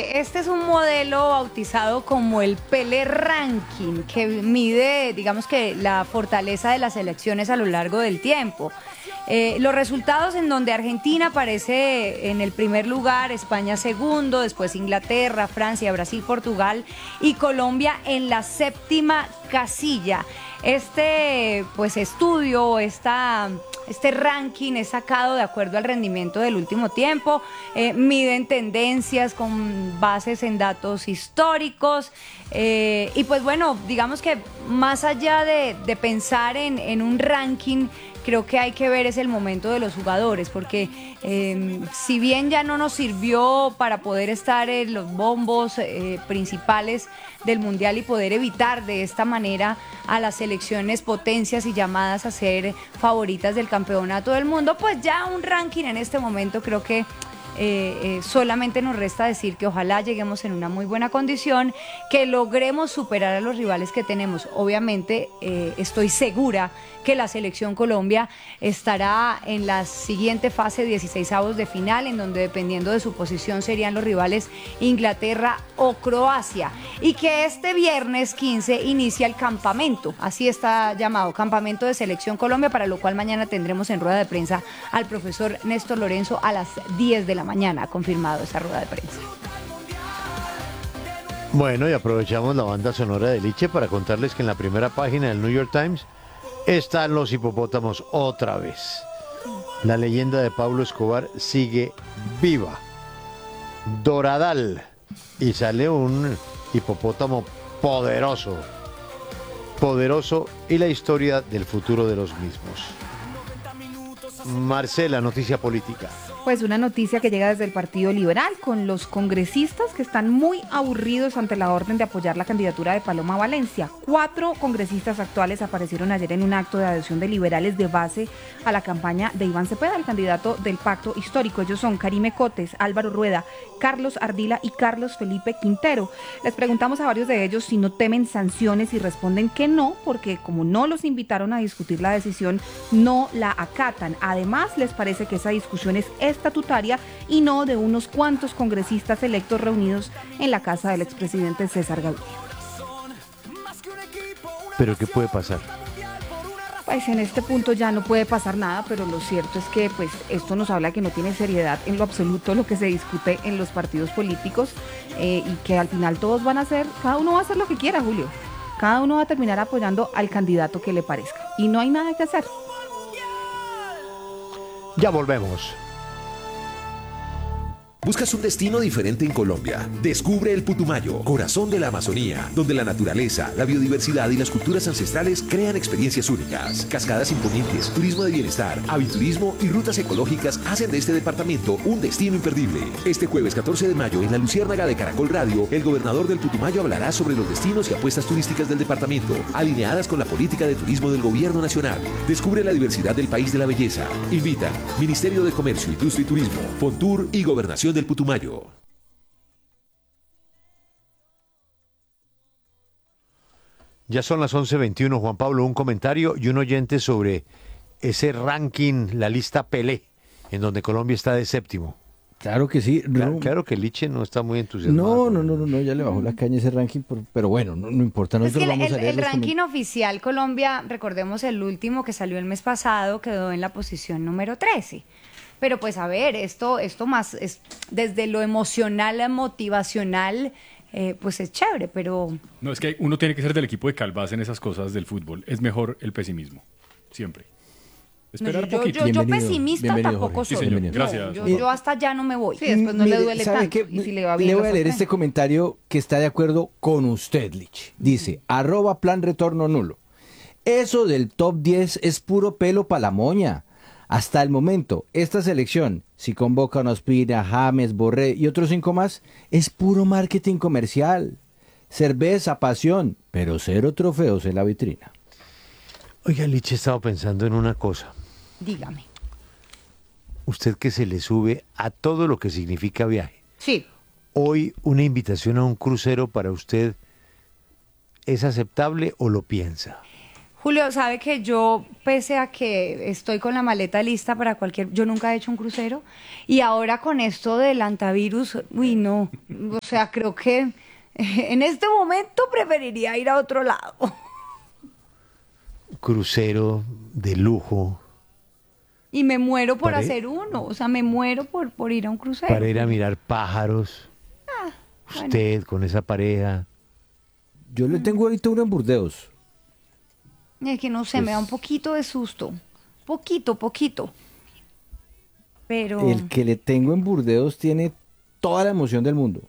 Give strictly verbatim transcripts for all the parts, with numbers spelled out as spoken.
que este es un modelo bautizado como el Pelé Ranking, que mide, digamos que la fortaleza de las selecciones a lo largo del tiempo. Eh, los resultados en donde Argentina aparece en el primer lugar, España segundo, después Inglaterra, Francia, Brasil, Portugal y Colombia en la séptima casilla. Este pues estudio, esta, este ranking es sacado de acuerdo al rendimiento del último tiempo, eh, miden tendencias con bases en datos históricos eh, y pues bueno, digamos que más allá de, de pensar en, en un ranking, creo que hay que ver es el momento de los jugadores, porque eh, si bien ya no nos sirvió para poder estar en los bombos eh, principales del Mundial y poder evitar de esta manera a las selecciones potencias y llamadas a ser favoritas del campeonato del mundo, pues ya un ranking en este momento creo que Eh, eh, solamente nos resta decir que ojalá lleguemos en una muy buena condición, que logremos superar a los rivales que tenemos. Obviamente eh, estoy segura que la selección Colombia estará en la siguiente fase, dieciseisavos de final, en donde dependiendo de su posición serían los rivales Inglaterra o Croacia, y que este viernes quince inicia el campamento, así está llamado, Campamento de Selección Colombia, para lo cual mañana tendremos en rueda de prensa al profesor Néstor Lorenzo a las diez de la mañana, ha confirmado esa rueda de prensa. Bueno, y aprovechamos la banda sonora de Liche para contarles que en la primera página del New York Times están los hipopótamos otra vez. La leyenda de Pablo Escobar sigue viva. Doradal. Y sale un hipopótamo poderoso. Poderoso y la historia del futuro de los mismos. Marcela, noticia política. Pues una noticia que llega desde el Partido Liberal, con los congresistas que están muy aburridos ante la orden de apoyar la candidatura de Paloma Valencia. Cuatro congresistas actuales aparecieron ayer en un acto de adhesión de liberales de base a la campaña de Iván Cepeda, el candidato del Pacto Histórico. Ellos son Karime Cotes, Álvaro Rueda, Carlos Ardila y Carlos Felipe Quintero. Les preguntamos a varios de ellos si no temen sanciones y responden que no, porque como no los invitaron a discutir la decisión, no la acatan. Además, les parece que esa discusión es estatutaria y no de unos cuantos congresistas electos reunidos en la casa del expresidente César Gaviria. ¿Pero qué puede pasar? Pues en este punto ya no puede pasar nada, pero lo cierto es que pues esto nos habla que no tiene seriedad en lo absoluto lo que se discute en los partidos políticos eh, y que al final todos van a hacer, cada uno va a hacer lo que quiera, Julio. Cada uno va a terminar apoyando al candidato que le parezca y no hay nada que hacer. Ya volvemos. ¿Buscas un destino diferente en Colombia? Descubre el Putumayo, corazón de la Amazonía, donde la naturaleza, la biodiversidad y las culturas ancestrales crean experiencias únicas. Cascadas imponentes, turismo de bienestar, aviturismo y rutas ecológicas hacen de este departamento un destino imperdible. Este jueves catorce de mayo en la Luciérnaga de Caracol Radio, el gobernador del Putumayo hablará sobre los destinos y apuestas turísticas del departamento, alineadas con la política de turismo del gobierno nacional. Descubre la diversidad del país de la belleza. Invitan Ministerio de Comercio, Industria y Turismo, Fontur y Gobernación del Putumayo. Ya son las once veintiuno, Juan Pablo, un comentario y un oyente sobre ese ranking, la lista Pelé, en donde Colombia está de séptimo. Claro que sí. Claro, No, claro que Liche no está muy entusiasmado. no, no, no, no, no, ya le bajó la caña ese ranking, por- pero bueno, no, no importa. Es Nosotros que el, vamos a el- leer el los ranking comen- oficial Colombia, recordemos el último que salió el mes pasado, quedó en la posición número trece. Pero pues a ver, esto, esto más es desde lo emocional, motivacional, eh, pues es chévere, pero No, es que uno tiene que ser del equipo de Calvás en esas cosas del fútbol. Es mejor el pesimismo, siempre. no, Esperar yo, yo, poquito. yo Bienvenido, pesimista bienvenido, tampoco Jorge. Sí, soy. señor. No, Gracias, yo, Jorge. yo hasta allá no me voy. Sí, después no Mire, le duele ¿sabe tanto. qué? Y si le va bien, Le voy lo a leer sorprende. este comentario que está de acuerdo con usted, Lich. Dice, arroba plan retorno nulo. Eso del top diez es puro pelo pa' la moña. Hasta el momento, esta selección, si convoca a Ospina, James, Borré y otros cinco más, es puro marketing comercial. Cerveza, pasión, pero cero trofeos en la vitrina. Oiga, Liche, estaba pensando en una cosa. Dígame. Usted que se le sube a todo lo que significa viaje. Sí. Hoy una invitación a un crucero para usted, ¿es aceptable o lo piensa? Julio, sabe que yo, pese a que estoy con la maleta lista para cualquier, yo nunca he hecho un crucero y ahora con esto del antivirus, uy, no, o sea, creo que en este momento preferiría ir a otro lado. Crucero de lujo Y me muero por Para ir- hacer uno, o sea, me muero por, por ir a un crucero. para ir a mirar pájaros. Usted con esa pareja. Yo le tengo ahorita uno en Burdeos. Es que no sé, me da un poquito de susto, poquito, poquito. Pero... El que le tengo en Burdeos tiene toda la emoción del mundo.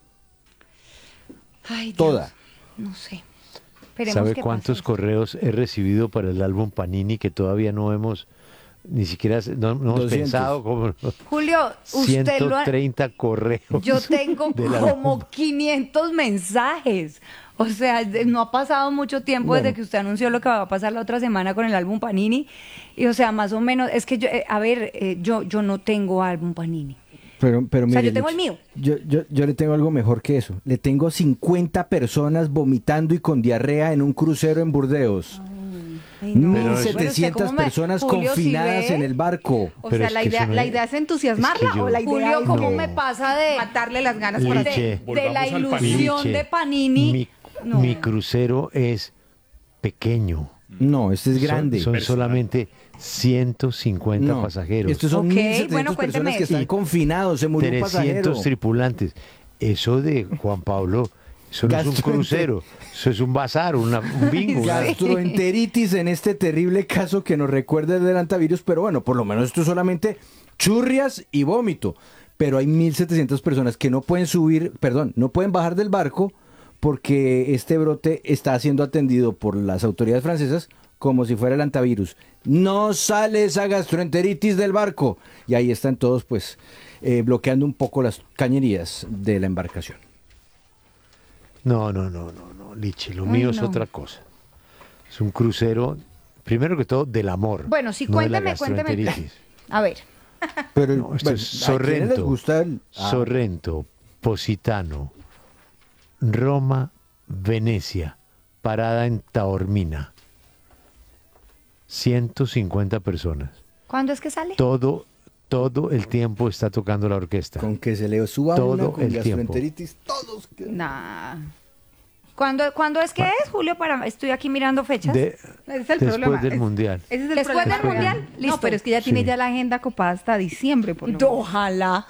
Ay, Dios, Toda. no sé. Esperemos ¿Sabe que cuántos pase. correos he recibido para el álbum Panini que todavía no hemos, ni siquiera no, no hemos doscientos. pensado como Julio, usted lo ha... ciento treinta correos? Yo tengo del como álbum. quinientos mensajes. O sea, de- no ha pasado mucho tiempo Bueno. desde que usted anunció lo que va a pasar la otra semana con el álbum Panini. Y o sea, más o menos, es que yo, eh, a ver, eh, yo, yo no tengo álbum Panini. Pero, pero O sea, mire, yo tengo Luz, el mío. Yo, yo, yo le tengo algo mejor que eso. Le tengo cincuenta personas vomitando y con diarrea en un crucero en Burdeos. Ay, no. Pero mil eso- setecientas Bueno, ¿usted cómo me- personas Julio, ¿sí confinadas ve? en el barco. O Pero sea, es la que idea, eso no la es- idea es entusiasmarla es que yo- o la idea Julio, es ¿cómo No. me pasa de, matarle las ganas por Liche. hacer? de, de Volvamos la al Panini. ilusión Liche, de Panini? Mi, No. mi crucero es pequeño. No, este es Son- grande. Son, Personal. solamente ciento cincuenta No, pasajeros. Estos son Ok, mil setecientas bueno, cuénteme. personas que están Y confinados. Se murió un pasajero. trescientos tripulantes. Eso de Juan Pablo, eso no es un Gastroenter- crucero, eso es un bazar, una- un bingo. una- Gastroenteritis en este terrible caso que nos recuerda del antivirus, pero bueno, por lo menos esto es solamente churrias y vómito. Pero hay mil setecientas personas que no pueden subir, perdón, no pueden bajar del barco porque este brote está siendo atendido por las autoridades francesas como si fuera el antivirus. No sale esa gastroenteritis del barco. Y ahí están todos pues eh, bloqueando un poco las cañerías de la embarcación. No, no, no, no, no, Liche, lo Ay, mío es no. otra cosa. Es un crucero, primero que todo, del amor. Bueno, sí, no de la cuénteme, cuénteme. gastroenteritis. A ver, Pero No, esto bueno, es ¿a quiénes les Sorrento. gusta el- ah, Sorrento, Positano, Roma, Venecia, parada en Taormina. ciento cincuenta personas. ¿cuándo es que sale? Todo, todo el tiempo está tocando la orquesta. Con que se le suba Todo una con el tiempo. gastroenteritis, todos. quedan- Nah. ¿Cuándo, ¿Cuándo es que es, Julio? Para, estoy aquí mirando fechas. De- Ese es el después problema. del Es- Mundial. Ese es el Después problema. del Mundial, No, listo. pero es que ya tiene Sí. ya la agenda copada hasta diciembre, por lo menos. Ojalá.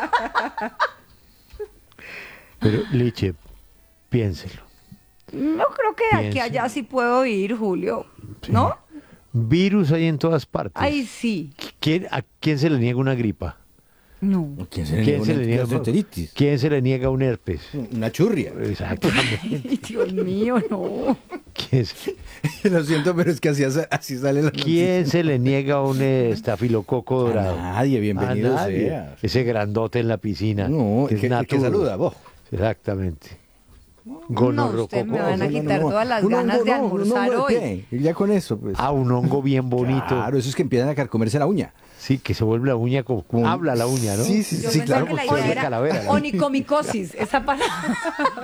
Pero, Liche, piénselo. No creo que de aquí a Pienso. allá sí puedo ir, Julio. ¿No? Virus hay en todas partes. Ay, sí. ¿Quién, ¿A quién se le niega una gripa? No. ¿Quién se le ¿Quién niega se una le niega gastroenteritis? ¿Quién se le niega un herpes? Una churria. Exactamente. Ay, Dios mío, no. ¿Quién, se- Lo siento, pero es que así, así sale la quién se le niega un eh, estafilococo dorado? nadie, bienvenido A nadie. sea. Ese grandote en la piscina. No, el es que, el que naturo. saluda, vos. Exactamente. No, Gonorrococo. usted me van a No, no, quitar no. todas las Un ganas hongo, de no, un almorzar hongo de hoy. pie. Y ya con eso, pues. Ah, un hongo bien bonito. Claro, eso es que empiezan a carcomerse la uña. Sí, que se vuelve la uña como, Como- habla la uña, ¿no? Sí, sí, Yo sí, pensé claro. que la porque idea es era calavera, ¿no? onicomicosis, esa palabra.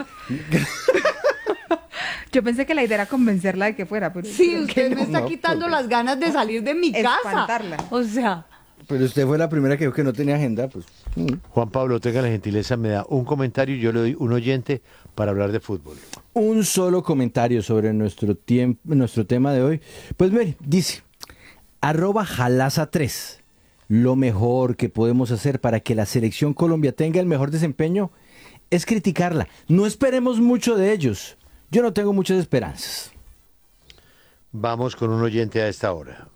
Yo pensé que la idea era convencerla de que fuera, pero Sí, creo que usted me no. está no, quitando pues, las ganas de salir de mi casa. espantarla. O sea, Pero usted fue la primera que dijo que no tenía agenda, pues. mm. Juan Pablo, tenga la gentileza, me da un comentario y yo le doy un oyente para hablar de fútbol. Un solo comentario sobre nuestro, tiemp- nuestro tema de hoy. Pues mire, dice, arroba jalasa tres. Lo mejor que podemos hacer para que la selección Colombia tenga el mejor desempeño es criticarla. No esperemos mucho de ellos. Yo no tengo muchas esperanzas. Vamos con un oyente a esta hora.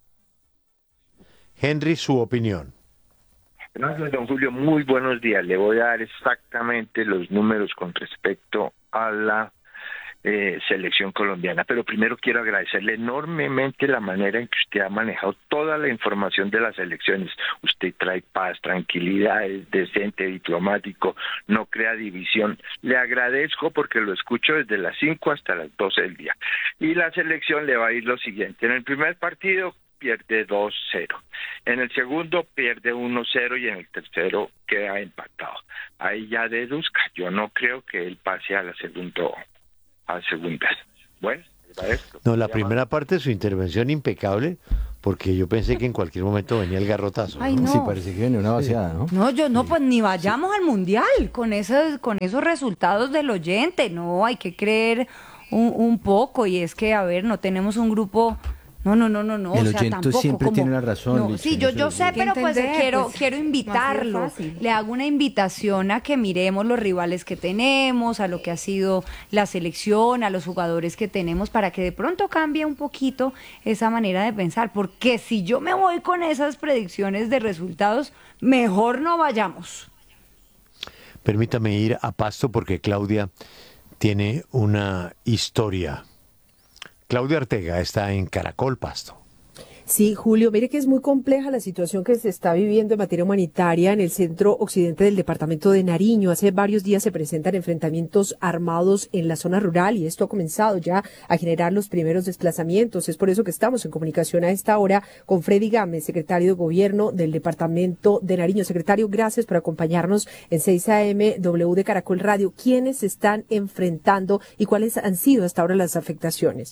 Henry, su opinión. Gracias, don Julio. Muy buenos días. Le voy a dar exactamente los números con respecto a la eh, selección colombiana. Pero primero quiero agradecerle enormemente la manera en que usted ha manejado toda la información de las elecciones. Usted trae paz, tranquilidad, es decente, diplomático, no crea división. Le agradezco porque lo escucho desde las cinco hasta las doce del día. Y la selección le va a ir lo siguiente. En el primer partido pierde dos cero. En el segundo pierde uno cero y en el tercero queda empatado. Ahí ya deduzca. Yo no creo que él pase a la segundo, a segunda. Bueno, No, la primera parte de su intervención impecable, porque yo pensé que en cualquier momento venía el garrotazo. Ay, no. Sí, parece que viene una vaciada, ¿no? No, yo no, pues ni vayamos al mundial con esos, con esos resultados del oyente. No, hay que creer un, un poco. Y es que, a ver, no tenemos un grupo. No, no, no, no, no. El o sea, oyente tampoco siempre como- tiene la razón, No, Licha, sí, yo, eso yo es- sé, Hay que pero pues entender, quiero, pues, quiero no ha sido invitarlo. fácil. Le hago una invitación a que miremos los rivales que tenemos, a lo que ha sido la selección, a los jugadores que tenemos, para que de pronto cambie un poquito esa manera de pensar. Porque si yo me voy con esas predicciones de resultados, mejor no vayamos. Permítame ir a Pasto porque Claudia tiene una historia. Claudia Ortega está en Caracol, Pasto. Sí, Julio, mire que es muy compleja la situación que se está viviendo en materia humanitaria en el centro occidente del departamento de Nariño. Hace varios días se presentan enfrentamientos armados en la zona rural y esto ha comenzado ya a generar los primeros desplazamientos. Es por eso que estamos en comunicación a esta hora con Freddy Gámez, secretario de Gobierno del departamento de Nariño. Secretario, gracias por acompañarnos en seis A M W de Caracol Radio. ¿Quiénes se están enfrentando y cuáles han sido hasta ahora las afectaciones?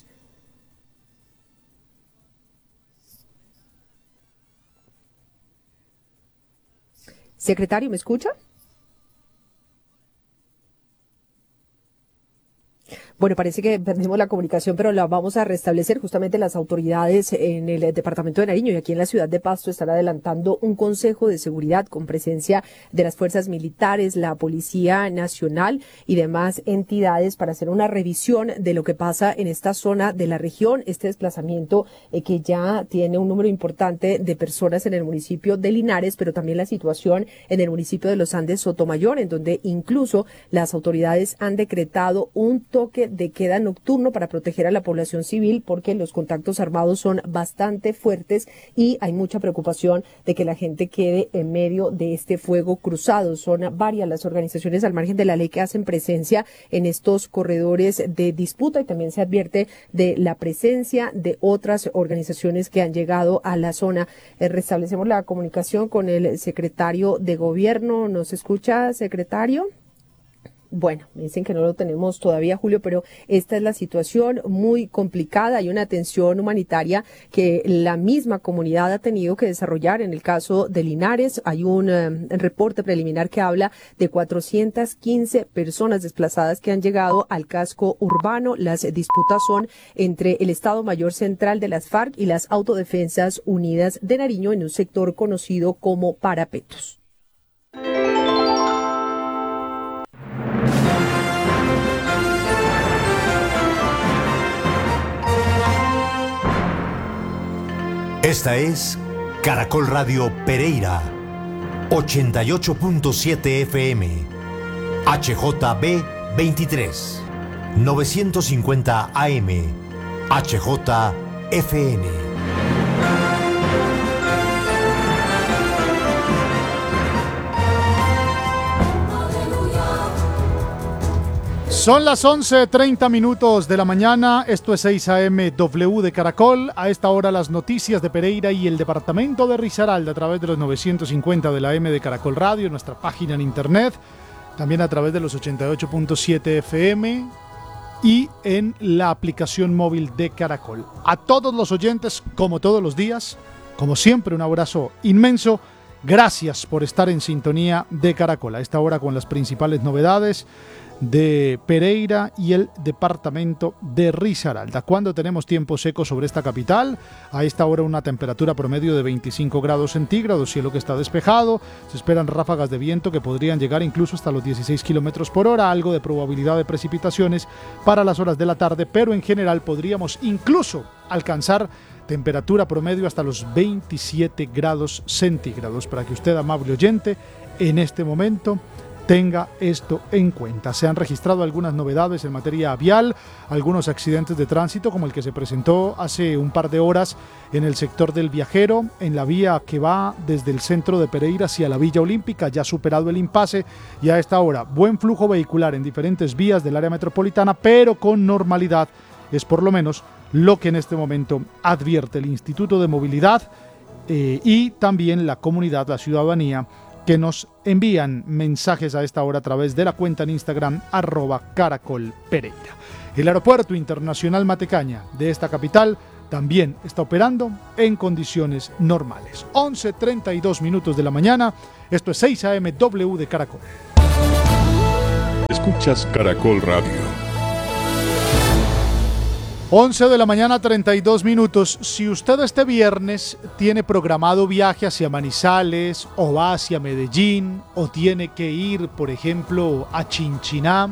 Secretario, ¿me escucha? Bueno, parece que perdimos la comunicación, pero la vamos a restablecer. Justamente las autoridades en el departamento de Nariño y aquí en la ciudad de Pasto están adelantando un consejo de seguridad con presencia de las fuerzas militares, la Policía Nacional y demás entidades para hacer una revisión de lo que pasa en esta zona de la región. Este desplazamiento eh, que ya tiene un número importante de personas en el municipio de Linares, pero también la situación en el municipio de Los Andes Sotomayor, en donde incluso las autoridades han decretado un toque de queda nocturno para proteger a la población civil porque los contactos armados son bastante fuertes y hay mucha preocupación de que la gente quede en medio de este fuego cruzado. Son varias las organizaciones al margen de la ley que hacen presencia en estos corredores de disputa y también se advierte de la presencia de otras organizaciones que han llegado a la zona. Eh, restablecemos la comunicación con el secretario de Gobierno. ¿Nos escucha, secretario? Bueno, me dicen que no lo tenemos todavía, Julio, pero esta es la situación muy complicada. Hay una atención humanitaria que la misma comunidad ha tenido que desarrollar. En el caso de Linares, hay un eh, reporte preliminar que habla de cuatrocientas quince personas desplazadas que han llegado al casco urbano. Las disputas son entre el Estado Mayor Central de las FARC y las Autodefensas Unidas de Nariño en un sector conocido como Parapetos. Esta es Caracol Radio Pereira, ochenta y ocho punto siete F M, H J B veintitrés, novecientos cincuenta A M, H J F N. Son las once treinta minutos de la mañana, esto es seis A M W de Caracol. A esta hora las noticias de Pereira y el departamento de Risaralda a través de los novecientos cincuenta de la A M de Caracol Radio, nuestra página en internet, también a través de los ochenta y ocho punto siete F M y en la aplicación móvil de Caracol. A todos los oyentes, como todos los días, como siempre, un abrazo inmenso. Gracias por estar en sintonía de Caracol. A esta hora con las principales novedades de Pereira y el departamento de Risaralda. Cuando tenemos tiempo seco sobre esta capital, a esta hora una temperatura promedio de veinticinco grados centígrados, cielo que está despejado, se esperan ráfagas de viento que podrían llegar incluso hasta los dieciséis kilómetros por hora, algo de probabilidad de precipitaciones para las horas de la tarde, pero en general podríamos incluso alcanzar temperatura promedio hasta los veintisiete grados centígrados, para que usted, amable oyente, en este momento tenga esto en cuenta. Se han registrado algunas novedades en materia vial, algunos accidentes de tránsito como el que se presentó hace un par de horas en el sector del Viajero, en la vía que va desde el centro de Pereira hacia la Villa Olímpica, ya superado el impasse, y a esta hora buen flujo vehicular en diferentes vías del área metropolitana, pero con normalidad, es por lo menos lo que en este momento advierte el Instituto de Movilidad eh, y también la comunidad, la ciudadanía, que nos envían mensajes a esta hora a través de la cuenta en Instagram arroba Caracol Pereira. El aeropuerto internacional Matecaña de esta capital también está operando en condiciones normales. once treinta y dos minutos de la mañana. Esto es seis A M W de Caracol. Escuchas Caracol Radio. once de la mañana, treinta y dos minutos. Si usted este viernes tiene programado viaje hacia Manizales o va hacia Medellín o tiene que ir, por ejemplo, a Chinchiná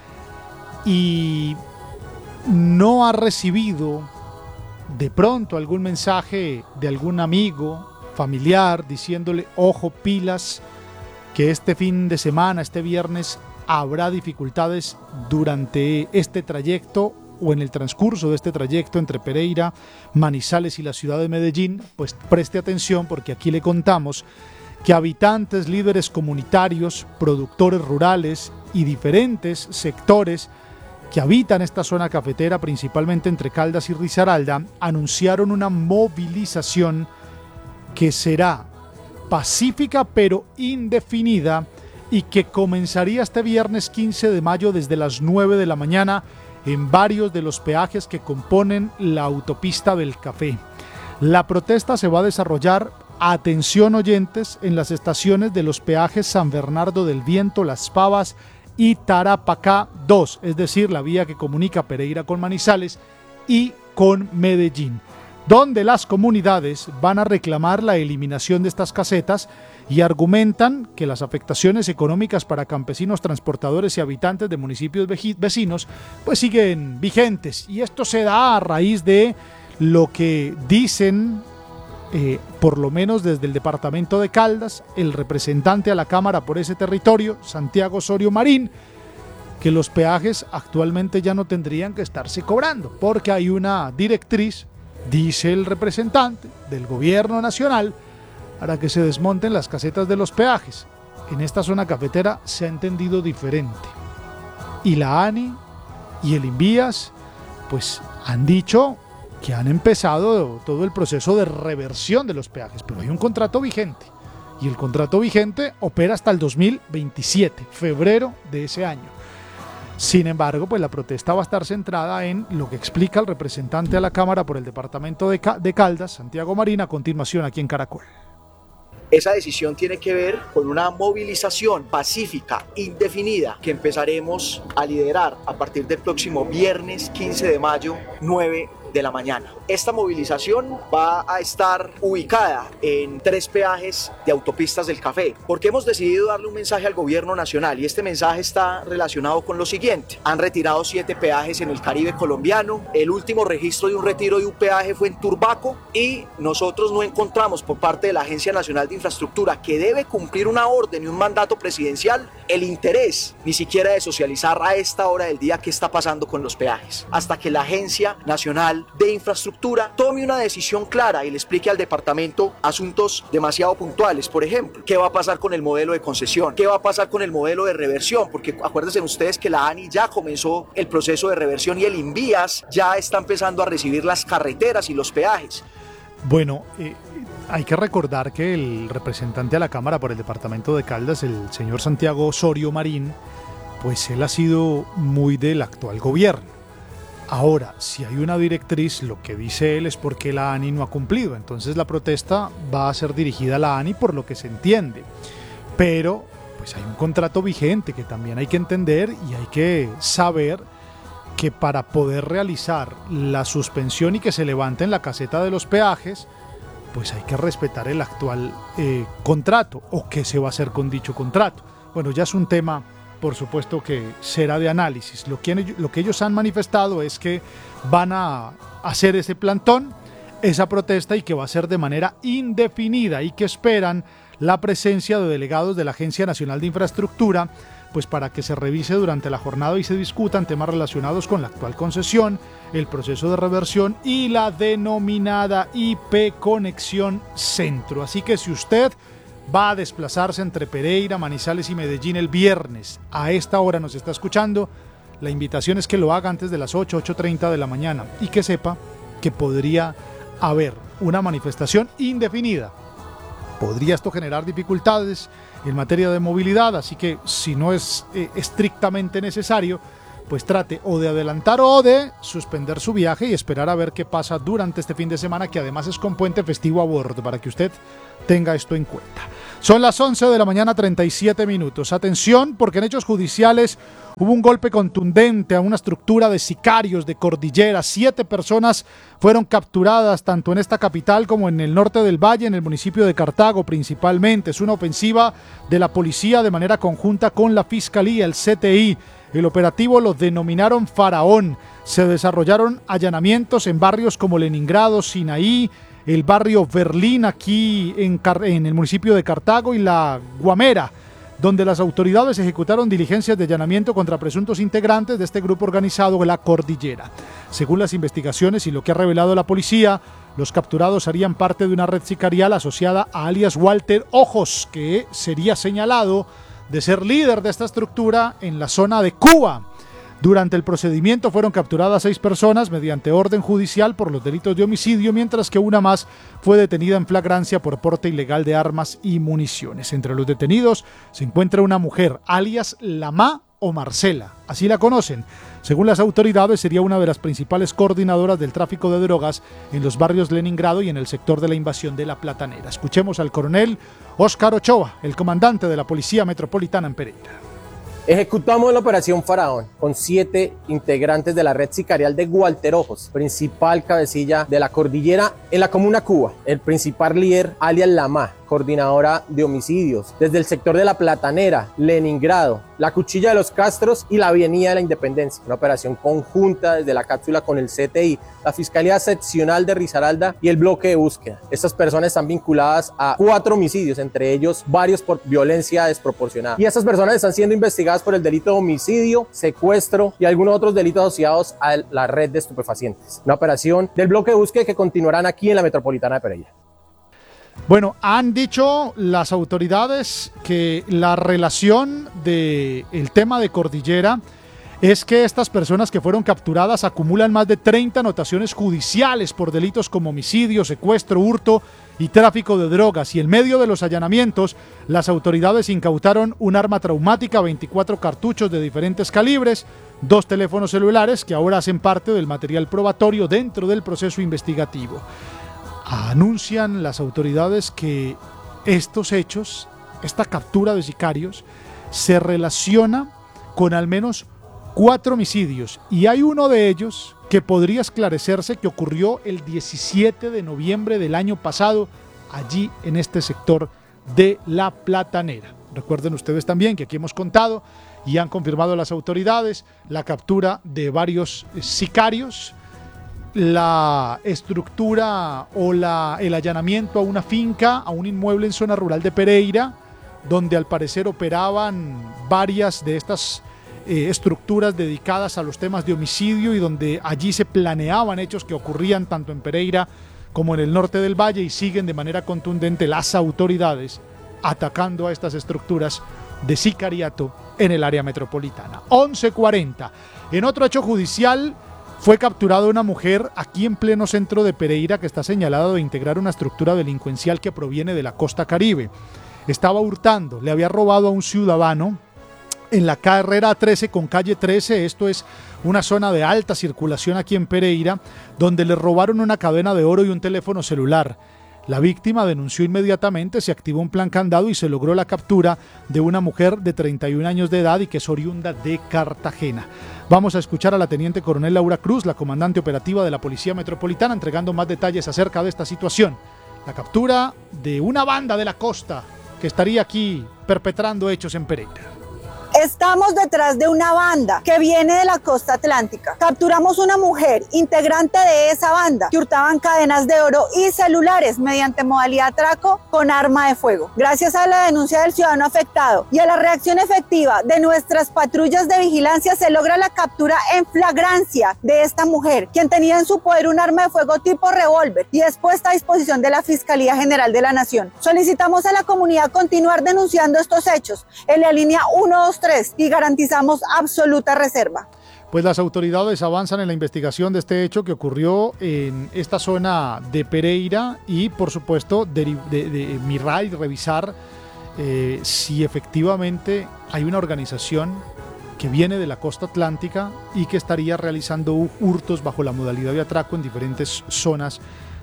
y no ha recibido de pronto algún mensaje de algún amigo, familiar, diciéndole, ojo, pilas, que este fin de semana, este viernes, habrá dificultades durante este trayecto o en el transcurso de este trayecto entre Pereira, Manizales y la ciudad de Medellín, pues preste atención porque aquí le contamos que habitantes, líderes comunitarios, productores rurales y diferentes sectores que habitan esta zona cafetera, principalmente entre Caldas y Risaralda, anunciaron una movilización que será pacífica pero indefinida y que comenzaría este viernes quince de mayo desde las nueve de la mañana en varios de los peajes que componen la autopista del Café. La protesta se va a desarrollar, atención oyentes, en las estaciones de los peajes San Bernardo del Viento, Las Pavas y Tarapacá dos, es decir, la vía que comunica Pereira con Manizales y con Medellín, donde las comunidades van a reclamar la eliminación de estas casetas y argumentan que las afectaciones económicas para campesinos, transportadores y habitantes de municipios vecinos pues siguen vigentes, y esto se da a raíz de lo que dicen Eh, por lo menos desde el departamento de Caldas, el representante a la Cámara por ese territorio, Santiago Osorio Marín, que los peajes actualmente ya no tendrían que estarse cobrando, porque hay una directriz, dice el representante del gobierno nacional, para que se desmonten las casetas de los peajes. En esta zona cafetera se ha entendido diferente. Y la ANI y el INVIAS pues han dicho que han empezado todo el proceso de reversión de los peajes, pero hay un contrato vigente y el contrato vigente opera hasta el dos mil veintisiete, febrero de ese año. Sin embargo, pues la protesta va a estar centrada en lo que explica el representante a la Cámara por el departamento de, de Caldas, Santiago Marín, a continuación aquí en Caracol. Esa decisión tiene que ver con una movilización pacífica, indefinida, que empezaremos a liderar a partir del próximo viernes quince de mayo, nueve de la mañana. Esta movilización va a estar ubicada en tres peajes de autopistas del Café, porque hemos decidido darle un mensaje al gobierno nacional, y este mensaje está relacionado con lo siguiente. Han retirado siete peajes en el Caribe colombiano, el último registro de un retiro de un peaje fue en Turbaco, y nosotros no encontramos por parte de la Agencia Nacional de Infraestructura, que debe cumplir una orden y un mandato presidencial, el interés ni siquiera de socializar a esta hora del día qué está pasando con los peajes, hasta que la Agencia Nacional de Infraestructura tome una decisión clara y le explique al departamento asuntos demasiado puntuales. Por ejemplo, ¿qué va a pasar con el modelo de concesión? ¿Qué va a pasar con el modelo de reversión? Porque acuérdense ustedes que la ANI ya comenzó el proceso de reversión y el INVIAS ya está empezando a recibir las carreteras y los peajes. Bueno, eh, hay que recordar que el representante a la Cámara por el departamento de Caldas, el señor Santiago Osorio Marín, pues él ha sido muy del actual gobierno. Ahora, si hay una directriz, lo que dice él es porque la ANI no ha cumplido. Entonces la protesta va a ser dirigida a la ANI por lo que se entiende. Pero pues hay un contrato vigente que también hay que entender, y hay que saber que para poder realizar la suspensión y que se levanten la caseta de los peajes, pues hay que respetar el actual eh, contrato, o qué se va a hacer con dicho contrato. Bueno, ya es un tema, por supuesto, que será de análisis. Lo que, lo que ellos han manifestado es que van a hacer ese plantón, esa protesta, y que va a ser de manera indefinida, y que esperan la presencia de delegados de la Agencia Nacional de Infraestructura, pues para que se revise durante la jornada y se discutan temas relacionados con la actual concesión, el proceso de reversión y la denominada I P Conexión Centro. Así que si usted va a desplazarse entre Pereira, Manizales y Medellín el viernes, a esta hora nos está escuchando, la invitación es que lo haga antes de las ocho, ocho treinta de la mañana, y que sepa que podría haber una manifestación indefinida podría esto generar dificultades en materia de movilidad, así que si no es eh, estrictamente necesario, pues trate o de adelantar o de suspender su viaje y esperar a ver qué pasa durante este fin de semana, que además es con puente festivo a bordo, para que usted tenga esto en cuenta. Son las once de la mañana, treinta y siete minutos. Atención, porque en hechos judiciales hubo un golpe contundente a una estructura de sicarios de Cordillera. Siete personas fueron capturadas tanto en esta capital como en el norte del valle, en el municipio de Cartago principalmente. Es una ofensiva de la policía de manera conjunta con la Fiscalía, el C T I. El operativo lo denominaron Faraón. Se desarrollaron allanamientos en barrios como Leningrado, Sinaí, el barrio Berlín aquí en, Car- en el municipio de Cartago y la Guamera, donde las autoridades ejecutaron diligencias de allanamiento contra presuntos integrantes de este grupo organizado de la Cordillera. Según las investigaciones y lo que ha revelado la policía, los capturados harían parte de una red sicarial asociada a alias Walter Ojos, que sería señalado de ser líder de esta estructura en la zona de Cuba. Durante el procedimiento fueron capturadas seis personas mediante orden judicial por los delitos de homicidio, mientras que una más fue detenida en flagrancia por porte ilegal de armas y municiones. Entre los detenidos se encuentra una mujer, alias Lamá o Marcela, así la conocen. Según las autoridades, sería una de las principales coordinadoras del tráfico de drogas en los barrios Leningrado y en el sector de la invasión de la Platanera. Escuchemos al coronel Óscar Ochoa, el comandante de la Policía Metropolitana en Pereira. Ejecutamos la operación Faraón con siete integrantes de la red sicarial de Walter Ojos, principal cabecilla de la Cordillera en la comuna Cuba. El principal líder, alias Lamá, coordinadora de homicidios desde el sector de la Platanera, Leningrado, la Cuchilla de los Castros y la Avenida de la Independencia. Una operación conjunta desde la cápsula con el C T I, la Fiscalía Seccional de Risaralda y el bloque de búsqueda. Estas personas están vinculadas a cuatro homicidios, entre ellos varios por violencia desproporcionada. Y estas personas están siendo investigadas por el delito de homicidio, secuestro y algunos otros delitos asociados a la red de estupefacientes. Una operación del bloque de búsqueda que continuarán aquí en la Metropolitana de Pereira. Bueno, han dicho las autoridades que la relación del tema de Cordillera es que estas personas que fueron capturadas acumulan más de treinta anotaciones judiciales por delitos como homicidio, secuestro, hurto y tráfico de drogas. Y en medio de los allanamientos, las autoridades incautaron un arma traumática, veinticuatro cartuchos de diferentes calibres, dos teléfonos celulares que ahora hacen parte del material probatorio dentro del proceso investigativo. Anuncian las autoridades que estos hechos, esta captura de sicarios, se relaciona con al menos cuatro homicidios, y hay uno de ellos que podría esclarecerse que ocurrió el diecisiete de noviembre del año pasado, allí en este sector de La Platanera. Recuerden ustedes también que aquí hemos contado y han confirmado las autoridades la captura de varios sicarios, la estructura o la, el allanamiento a una finca, a un inmueble en zona rural de Pereira, donde al parecer operaban varias de estas eh, estructuras dedicadas a los temas de homicidio y donde allí se planeaban hechos que ocurrían tanto en Pereira como en el norte del valle, y siguen de manera contundente las autoridades atacando a estas estructuras de sicariato en el área metropolitana. once cuarenta. En otro hecho judicial, fue capturada una mujer aquí en pleno centro de Pereira que está señalada de integrar una estructura delincuencial que proviene de la costa caribe. Estaba hurtando, le había robado a un ciudadano en la carrera trece con calle trece, esto es una zona de alta circulación aquí en Pereira, donde le robaron una cadena de oro y un teléfono celular. La víctima denunció inmediatamente, se activó un plan candado y se logró la captura de una mujer de treinta y un años de edad y que es oriunda de Cartagena. Vamos a escuchar a la teniente coronel Laura Cruz, la comandante operativa de la Policía Metropolitana, entregando más detalles acerca de esta situación. La captura de una banda de la costa que estaría aquí perpetrando hechos en Pereira. Estamos detrás de una banda que viene de la costa atlántica. Capturamos una mujer integrante de esa banda que hurtaban cadenas de oro y celulares mediante modalidad atraco con arma de fuego. Gracias a la denuncia del ciudadano afectado y a la reacción efectiva de nuestras patrullas de vigilancia, se logra la captura en flagrancia de esta mujer, quien tenía en su poder un arma de fuego tipo revólver y es puesta a disposición de la Fiscalía General de la Nación. Solicitamos a la comunidad continuar denunciando estos hechos en la línea uno dos tres y garantizamos absoluta reserva. Pues las autoridades avanzan en la investigación de este hecho que ocurrió en esta zona de Pereira y, por supuesto, de, de, de mirar y revisar eh, si efectivamente hay una organización que viene de la costa atlántica y que estaría realizando hurtos bajo la modalidad de atraco en diferentes zonas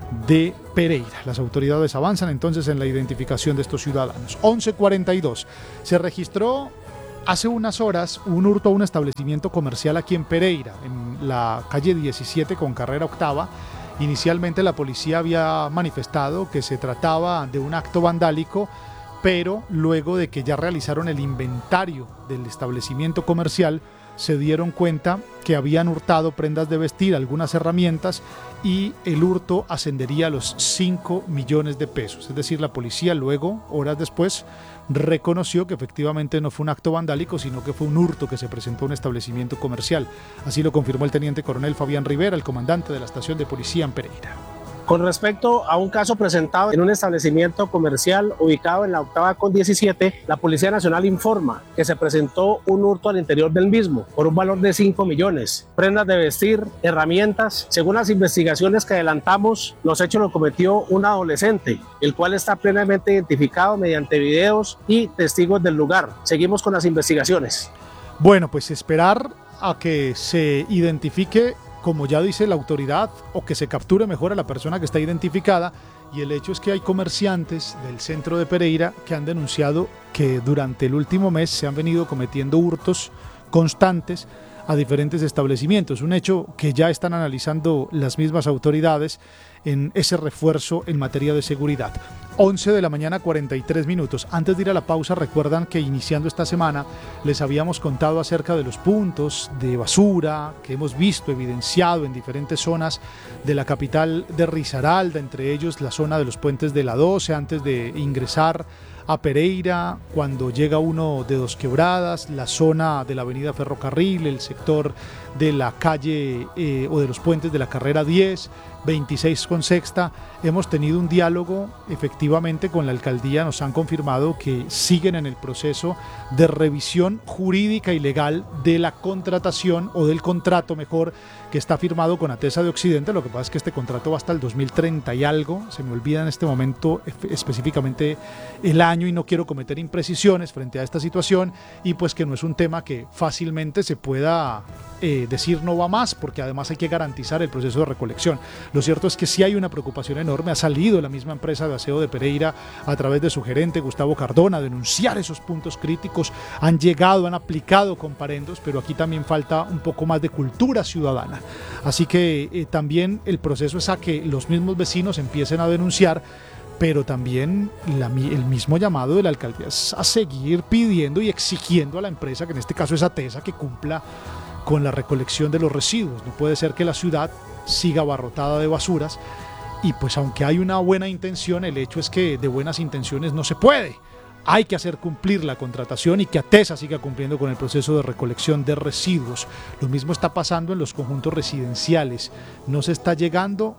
de Pereira. Las autoridades avanzan entonces en la identificación de estos ciudadanos. once cuarenta y dos. Se registró hace unas horas un hurto a un establecimiento comercial aquí en Pereira, en la calle diecisiete con carrera octava. Inicialmente la policía había manifestado que se trataba de un acto vandálico, pero luego de que ya realizaron el inventario del establecimiento comercial, se dieron cuenta que habían hurtado prendas de vestir, algunas herramientas, y el hurto ascendería a los cinco millones de pesos. Es decir, la policía luego, horas después, reconoció que efectivamente no fue un acto vandálico, sino que fue un hurto que se presentó a un establecimiento comercial. Así lo confirmó el teniente coronel Fabián Rivera, el comandante de la estación de policía en Pereira. Con respecto a un caso presentado en un establecimiento comercial ubicado en la octava con diecisiete, la Policía Nacional informa que se presentó un hurto al interior del mismo por un valor de cinco millones. Prendas de vestir, herramientas. Según las investigaciones que adelantamos, los hechos los cometió un adolescente, el cual está plenamente identificado mediante videos y testigos del lugar. Seguimos con las investigaciones. Bueno, pues esperar a que se identifique, como ya dice la autoridad, o que se capture mejor a la persona que está identificada. Y el hecho es que hay comerciantes del centro de Pereira que han denunciado que durante el último mes se han venido cometiendo hurtos constantes a diferentes establecimientos, un hecho que ya están analizando las mismas autoridades en ese refuerzo en materia de seguridad. once de la mañana, cuarenta y tres minutos. Antes de ir a la pausa, recuerdan que iniciando esta semana les habíamos contado acerca de los puntos de basura que hemos visto evidenciado en diferentes zonas de la capital de Risaralda, entre ellos la zona de los puentes de la doce antes de ingresar a Pereira, cuando llega uno de Dos Quebradas, la zona de la avenida Ferrocarril, el sector de la calle eh, o de los puentes de la carrera diez, veintiséis con sexta. Hemos tenido un diálogo efectivamente con la alcaldía, nos han confirmado que siguen en el proceso de revisión jurídica y legal de la contratación o del contrato mejor que está firmado con ATESA de Occidente. Lo que pasa es que este contrato va hasta el dos mil treinta y algo, se me olvida en este momento específicamente el año y no quiero cometer imprecisiones frente a esta situación, y pues que no es un tema que fácilmente se pueda eh, decir no va más, porque además hay que garantizar el proceso de recolección. Lo cierto es que sí hay una preocupación enorme. Ha salido la misma empresa de aseo de Pereira a través de su gerente Gustavo Cardona a denunciar esos puntos críticos. Han llegado, han aplicado comparendos, pero aquí también falta un poco más de cultura ciudadana. Así que eh, también el proceso es a que los mismos vecinos empiecen a denunciar, pero también la, el mismo llamado de la alcaldía es a seguir pidiendo y exigiendo a la empresa, que en este caso es ATESA, que cumpla con la recolección de los residuos. No puede ser que la ciudad siga abarrotada de basuras, y pues aunque hay una buena intención, el hecho es que de buenas intenciones no se puede. Hay que hacer cumplir la contratación y que ATESA siga cumpliendo con el proceso de recolección de residuos. Lo mismo está pasando en los conjuntos residenciales. No se está llegando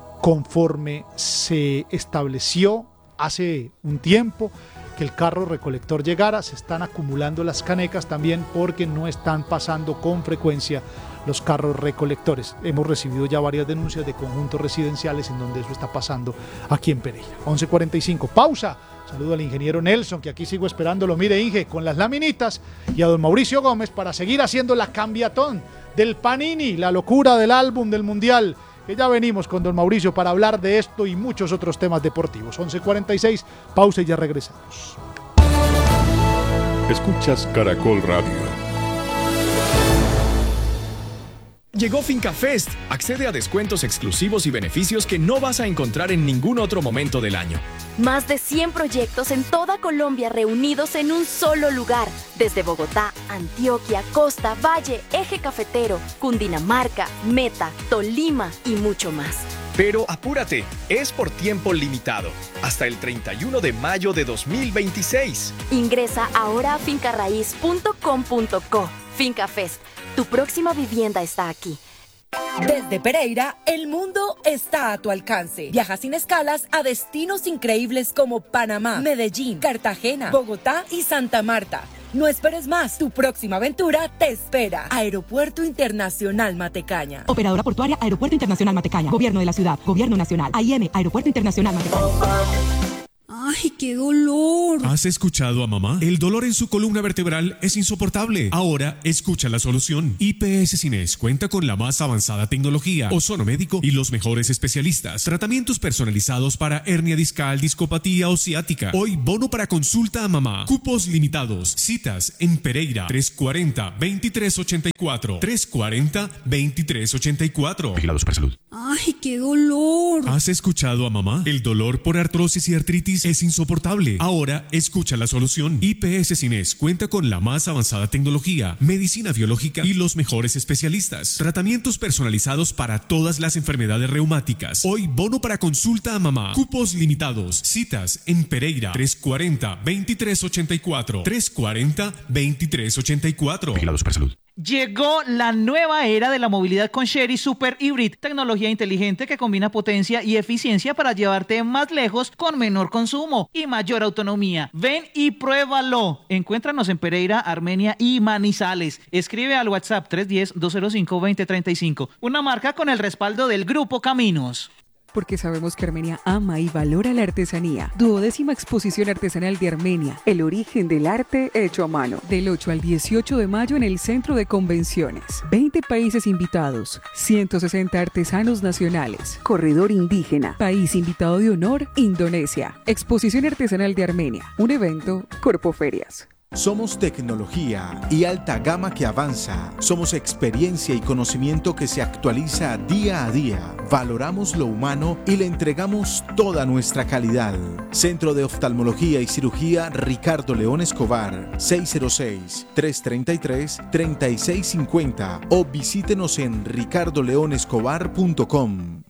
conforme se estableció hace un tiempo que el carro recolector llegara. Se están acumulando las canecas también porque no están pasando con frecuencia los carros recolectores. Hemos recibido ya varias denuncias de conjuntos residenciales en donde eso está pasando aquí en Pereira. once cuarenta y cinco, pausa. Saludo al ingeniero Nelson, que aquí sigo esperándolo. Mire, Inge, con las laminitas, y a don Mauricio Gómez para seguir haciendo la cambiatón del Panini, la locura del álbum del Mundial. Que ya venimos con don Mauricio para hablar de esto y muchos otros temas deportivos. once cuarenta y seis, pausa y ya regresamos. Escuchas Caracol Radio. Llegó FincaFest. Accede a descuentos exclusivos y beneficios que no vas a encontrar en ningún otro momento del año. Más de cien proyectos en toda Colombia reunidos en un solo lugar. Desde Bogotá, Antioquia, Costa, Valle, Eje Cafetero, Cundinamarca, Meta, Tolima y mucho más. Pero apúrate, es por tiempo limitado, hasta el treinta y uno de mayo de dos mil veintiséis. Ingresa ahora a finca raíz punto com punto co. FincaFest, tu próxima vivienda está aquí. Desde Pereira, el mundo está a tu alcance. Viaja sin escalas a destinos increíbles como Panamá, Medellín, Cartagena, Bogotá y Santa Marta. No esperes más, tu próxima aventura te espera. Aeropuerto Internacional Matecaña. Operadora portuaria Aeropuerto Internacional Matecaña. Gobierno de la ciudad. Gobierno nacional. A I M. Aeropuerto Internacional Matecaña. ¡Ay, qué dolor! ¿Has escuchado a mamá? El dolor en su columna vertebral es insoportable. Ahora escucha la solución. I P S Cines cuenta con la más avanzada tecnología, ozonomédico y los mejores especialistas. Tratamientos personalizados para hernia discal, discopatía o ciática. Hoy bono para consulta a mamá. Cupos limitados. Citas en Pereira tres cuarenta, veintitrés ochenta y cuatro. tres cuarenta, veintitrés ochenta y cuatro. Vigilados por salud. ¡Ay, qué dolor! ¿Has escuchado a mamá? El dolor por artrosis y artritis es insoportable. Ahora escucha la solución. I P S Cines cuenta con la más avanzada tecnología, medicina biológica y los mejores especialistas. Tratamientos personalizados para todas las enfermedades reumáticas. Hoy bono para consulta a mamá. Cupos limitados. Citas en Pereira tres cuarenta, veintitrés ochenta y cuatro. tres cuarenta, veintitrés ochenta y cuatro. Vigilados por salud. Llegó la nueva era de la movilidad con Sherry Super Hybrid, tecnología inteligente que combina potencia y eficiencia para llevarte más lejos con menor consumo y mayor autonomía. Ven y pruébalo. Encuéntranos en Pereira, Armenia y Manizales. Escribe al WhatsApp tres uno cero, dos cero cinco, dos cero tres cinco. Una marca con el respaldo del Grupo Caminos. Porque sabemos que Armenia ama y valora la artesanía. Duodécima exposición artesanal de Armenia, el origen del arte hecho a mano. Del ocho al dieciocho de mayo en el Centro de Convenciones. veinte países invitados, ciento sesenta artesanos nacionales. Corredor indígena, país invitado de honor, Indonesia. Exposición artesanal de Armenia, un evento Corpoferias. Somos tecnología y alta gama que avanza. Somos experiencia y conocimiento que se actualiza día a día. Valoramos lo humano y le entregamos toda nuestra calidad. Centro de Oftalmología y Cirugía Ricardo León Escobar, seis cero seis, tres tres tres, tres seis cinco cero o visítenos en ricardo león escobar punto com.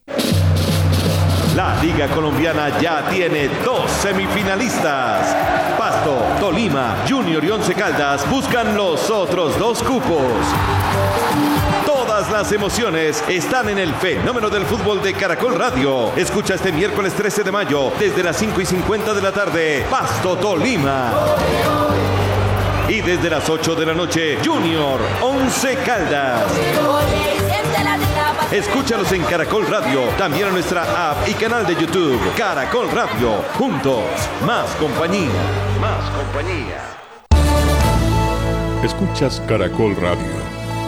La Liga Colombiana ya tiene dos semifinalistas. Pasto, Tolima, Junior y Once Caldas buscan los otros dos cupos. Todas las emociones están en el fenómeno del fútbol de Caracol Radio. Escucha este miércoles trece de mayo desde las cinco y cincuenta de la tarde, Pasto, Tolima. Y desde las ocho de la noche, Junior, Once Caldas. Escúchalos en Caracol Radio, también en nuestra app y canal de YouTube. Caracol Radio, juntos, más compañía, más compañía. Escuchas Caracol Radio.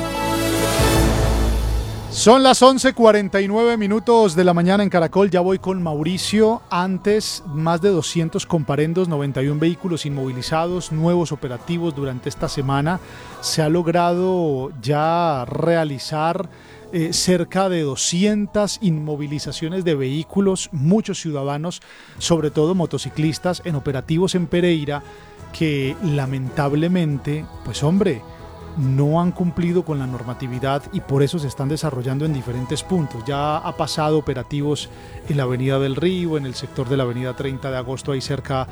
Son las once cuarenta y nueve minutos de la mañana en Caracol. Ya voy con Mauricio. Antes, más de doscientos comparendos, noventa y uno vehículos inmovilizados, nuevos operativos durante esta semana. Se ha logrado ya realizar eh, cerca de doscientas inmovilizaciones de vehículos, muchos ciudadanos, sobre todo motociclistas, en operativos en Pereira, que lamentablemente, pues hombre, no han cumplido con la normatividad y por eso se están desarrollando en diferentes puntos. Ya ha pasado operativos en la Avenida del Río, en el sector de la Avenida treinta de agosto, ahí cerca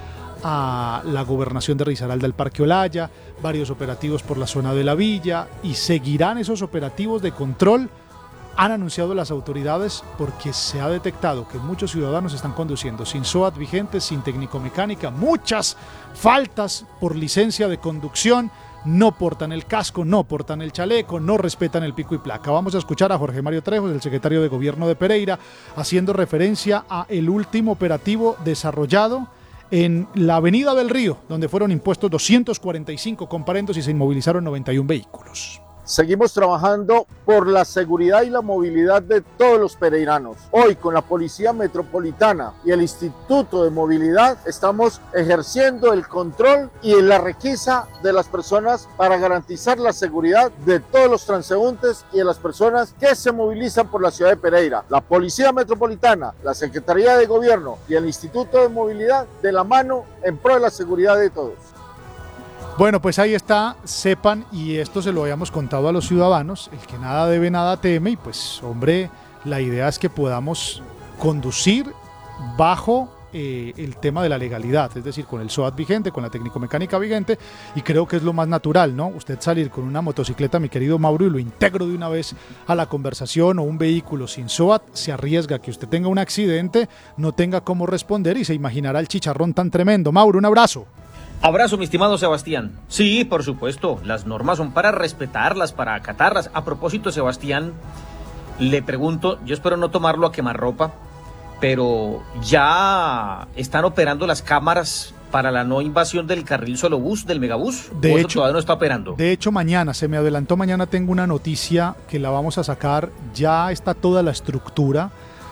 a la gobernación de Risaralda, el Parque Olaya, varios operativos por la zona de la Villa, y seguirán esos operativos de control, han anunciado las autoridades, porque se ha detectado que muchos ciudadanos están conduciendo sin S O A T vigentes, sin técnico-mecánica, muchas faltas por licencia de conducción, no portan el casco, no portan el chaleco, no respetan el pico y placa. Vamos a escuchar a Jorge Mario Trejos, el secretario de Gobierno de Pereira, haciendo referencia a el último operativo desarrollado en la Avenida del Río, donde fueron impuestos doscientos cuarenta y cinco comparendos y se inmovilizaron noventa y uno vehículos. Seguimos trabajando por la seguridad y la movilidad de todos los pereiranos. Hoy, con la Policía Metropolitana y el Instituto de Movilidad, estamos ejerciendo el control y la requisa de las personas para garantizar la seguridad de todos los transeúntes y de las personas que se movilizan por la ciudad de Pereira. La Policía Metropolitana, la Secretaría de Gobierno y el Instituto de Movilidad, de la mano en pro de la seguridad de todos. Bueno, pues ahí está, sepan, y esto se lo habíamos contado a los ciudadanos, el que nada debe, nada teme, y pues hombre, la idea es que podamos conducir bajo eh, el tema de la legalidad, es decir, con el S O A T vigente, con la técnico-mecánica vigente, y creo que es lo más natural, ¿no? Usted salir con una motocicleta, mi querido Mauro, y lo integro de una vez a la conversación, o un vehículo sin S O A T, se arriesga a que usted tenga un accidente, no tenga cómo responder y se imaginará el chicharrón tan tremendo. Mauro, un abrazo. Abrazo, mi estimado Sebastián. Sí, por supuesto, las normas son para respetarlas, para acatarlas. A propósito, Sebastián, le pregunto, yo espero no tomarlo a quemarropa, pero ¿ya están operando las cámaras para la no invasión del carril solo bus, del megabús? De ¿O hecho, eso todavía no está operando? De hecho, mañana, se me adelantó, mañana tengo una noticia que la vamos a sacar. Ya está toda la estructura,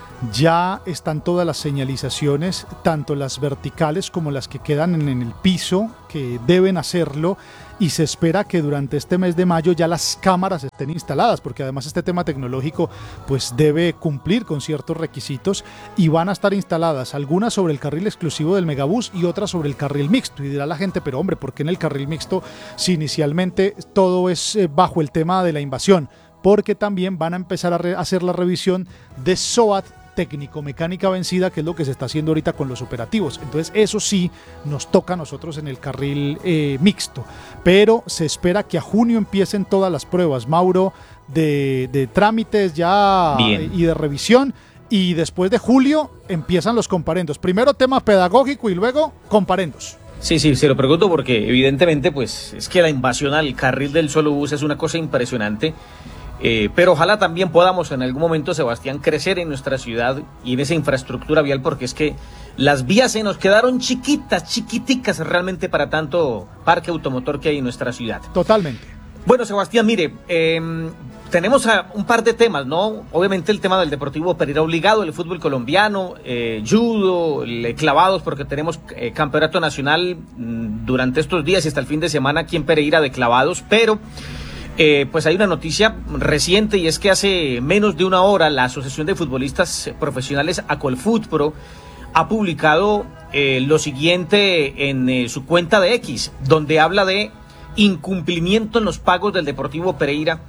ya están todas las señalizaciones, tanto las verticales como las que quedan en, en el piso, que deben hacerlo, y se espera que durante este mes de mayo ya las cámaras estén instaladas, porque además este tema tecnológico pues debe cumplir con ciertos requisitos, y van a estar instaladas algunas sobre el carril exclusivo del megabús y otras sobre el carril mixto. Y dirá la gente, pero hombre, ¿por qué en el carril mixto si inicialmente todo es eh, bajo el tema de la invasión? Porque también van a empezar a re- hacer la revisión de SOAT técnico-mecánica vencida, que es lo que se está haciendo ahorita con los operativos. Entonces eso sí nos toca a nosotros en el carril eh, mixto, pero se espera que a junio empiecen todas las pruebas, Mauro, de, de trámites ya Bien. y de revisión, y después de julio empiezan los comparendos. Primero tema pedagógico y luego comparendos. Sí, sí, se lo pregunto porque evidentemente pues es que la invasión al carril del solo bus es una cosa impresionante. Eh, pero ojalá también podamos en algún momento, Sebastián, crecer en nuestra ciudad y en esa infraestructura vial, porque es que las vías se nos quedaron chiquitas, chiquiticas realmente para tanto parque automotor que hay en nuestra ciudad. Totalmente. Bueno, Sebastián, mire, eh, tenemos a un par de temas, ¿no? Obviamente el tema del Deportivo Pereira obligado, el fútbol colombiano, eh, judo, el, clavados, porque tenemos eh, campeonato nacional mm, durante estos días y hasta el fin de semana aquí en Pereira de clavados, pero... Eh, pues hay una noticia reciente, y es que hace menos de una hora la Asociación de Futbolistas Profesionales Acolfutpro ha publicado eh, lo siguiente en eh, su cuenta de X, donde habla de incumplimiento en los pagos del Deportivo Pereira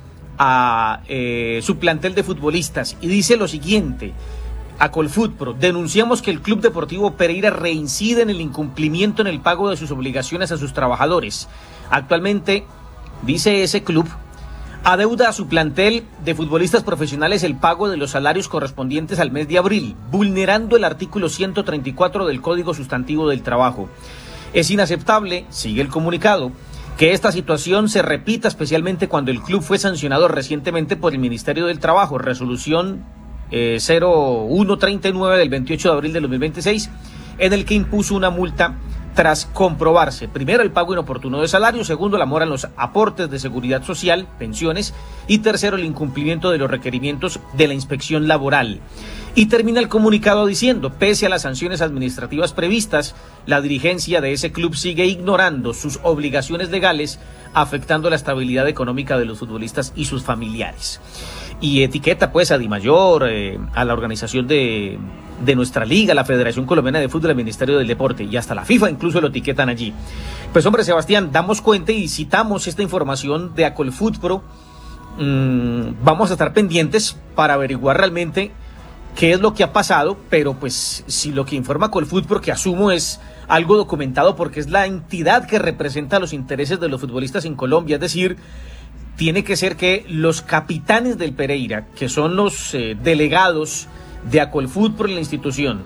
a eh, su plantel de futbolistas, y dice lo siguiente: Acolfutpro, denunciamos que el Club Deportivo Pereira reincide en el incumplimiento en el pago de sus obligaciones a sus trabajadores. Actualmente, dice ese club, adeuda a su plantel de futbolistas profesionales el pago de los salarios correspondientes al mes de abril, vulnerando el artículo ciento treinta y cuatro del Código Sustantivo del Trabajo. Es inaceptable, sigue el comunicado, que esta situación se repita, especialmente cuando el club fue sancionado recientemente por el Ministerio del Trabajo, resolución eh, cero uno treinta y nueve del veintiocho de abril de dos mil veintiséis, en el que impuso una multa tras comprobarse, primero, el pago inoportuno de salario, segundo, la mora en los aportes de seguridad social, pensiones, y tercero, el incumplimiento de los requerimientos de la inspección laboral. Y termina el comunicado diciendo, pese a las sanciones administrativas previstas, la dirigencia de ese club sigue ignorando sus obligaciones legales, afectando la estabilidad económica de los futbolistas y sus familiares. Y etiqueta pues a Dimayor, eh, a la organización de, de nuestra liga, la Federación Colombiana de Fútbol, el Ministerio del Deporte, y hasta la FIFA incluso lo etiquetan allí. Pues hombre, Sebastián, damos cuenta y citamos esta información de Acolfutpro. Mm, vamos a estar pendientes para averiguar realmente qué es lo que ha pasado, pero pues si lo que informa Acolfutpro, que asumo es algo documentado porque es la entidad que representa los intereses de los futbolistas en Colombia, es decir, tiene que ser que los capitanes del Pereira, que son los eh, delegados de Acolfutpro en la institución,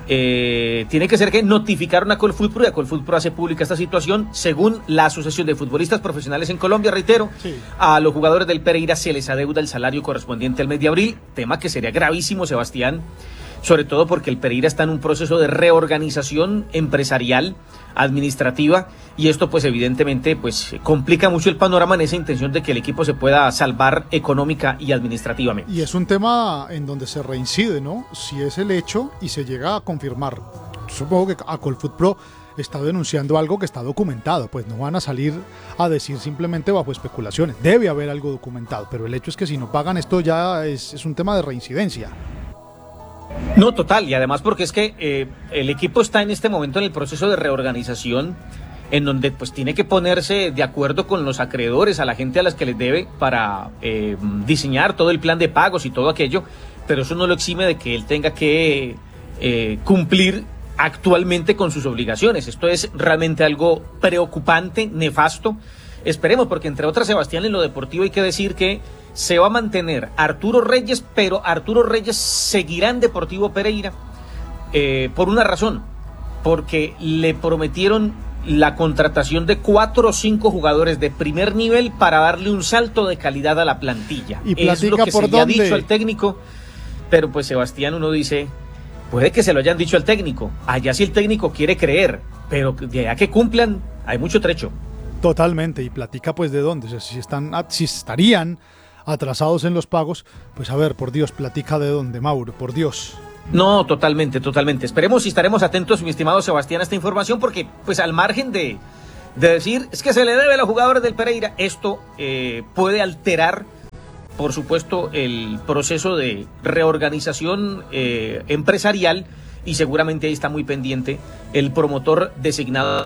eh, tiene que ser que notificaron a Acolfutpro, y Acolfutpro hace pública esta situación. Según la Asociación de Futbolistas Profesionales en Colombia, reitero, sí, a los jugadores del Pereira se les adeuda el salario correspondiente al mes de abril, tema que sería gravísimo, Sebastián, sobre todo porque el Pereira está en un proceso de reorganización empresarial, administrativa, y esto pues evidentemente pues complica mucho el panorama en esa intención de que el equipo se pueda salvar económica y administrativamente. Y es un tema en donde se reincide, ¿no? Si es el hecho y se llega a confirmar. Supongo que Acolfutpro está denunciando algo que está documentado, pues no van a salir a decir simplemente bajo especulaciones. Debe haber algo documentado, pero el hecho es que si no pagan esto ya es, es un tema de reincidencia. No, total, y además porque es que eh, el equipo está en este momento en el proceso de reorganización, en donde pues tiene que ponerse de acuerdo con los acreedores, a la gente a las que les debe, para eh, diseñar todo el plan de pagos y todo aquello, pero eso no lo exime de que él tenga que eh, cumplir actualmente con sus obligaciones. Esto es realmente algo preocupante, nefasto. Esperemos, porque entre otras, Sebastián, en lo deportivo hay que decir que se va a mantener Arturo Reyes, pero Arturo Reyes seguirá en Deportivo Pereira eh, por una razón, porque le prometieron la contratación de cuatro o cinco jugadores de primer nivel para darle un salto de calidad a la plantilla. Y es lo que por se le ha dónde. dicho al técnico, pero pues Sebastián, uno dice, puede que se lo hayan dicho al técnico, allá si el técnico quiere creer, pero de allá que cumplan, hay mucho trecho. Totalmente, y platica pues de dónde, o sea, si están, si estarían atrasados en los pagos, pues a ver, por Dios, platica de dónde, Mauro, por Dios. No, totalmente, totalmente. Esperemos y estaremos atentos, mi estimado Sebastián, a esta información, porque pues al margen de, de decir, es que se le debe a los jugadores del Pereira, esto eh, puede alterar, por supuesto, el proceso de reorganización eh, empresarial, y seguramente ahí está muy pendiente el promotor designado.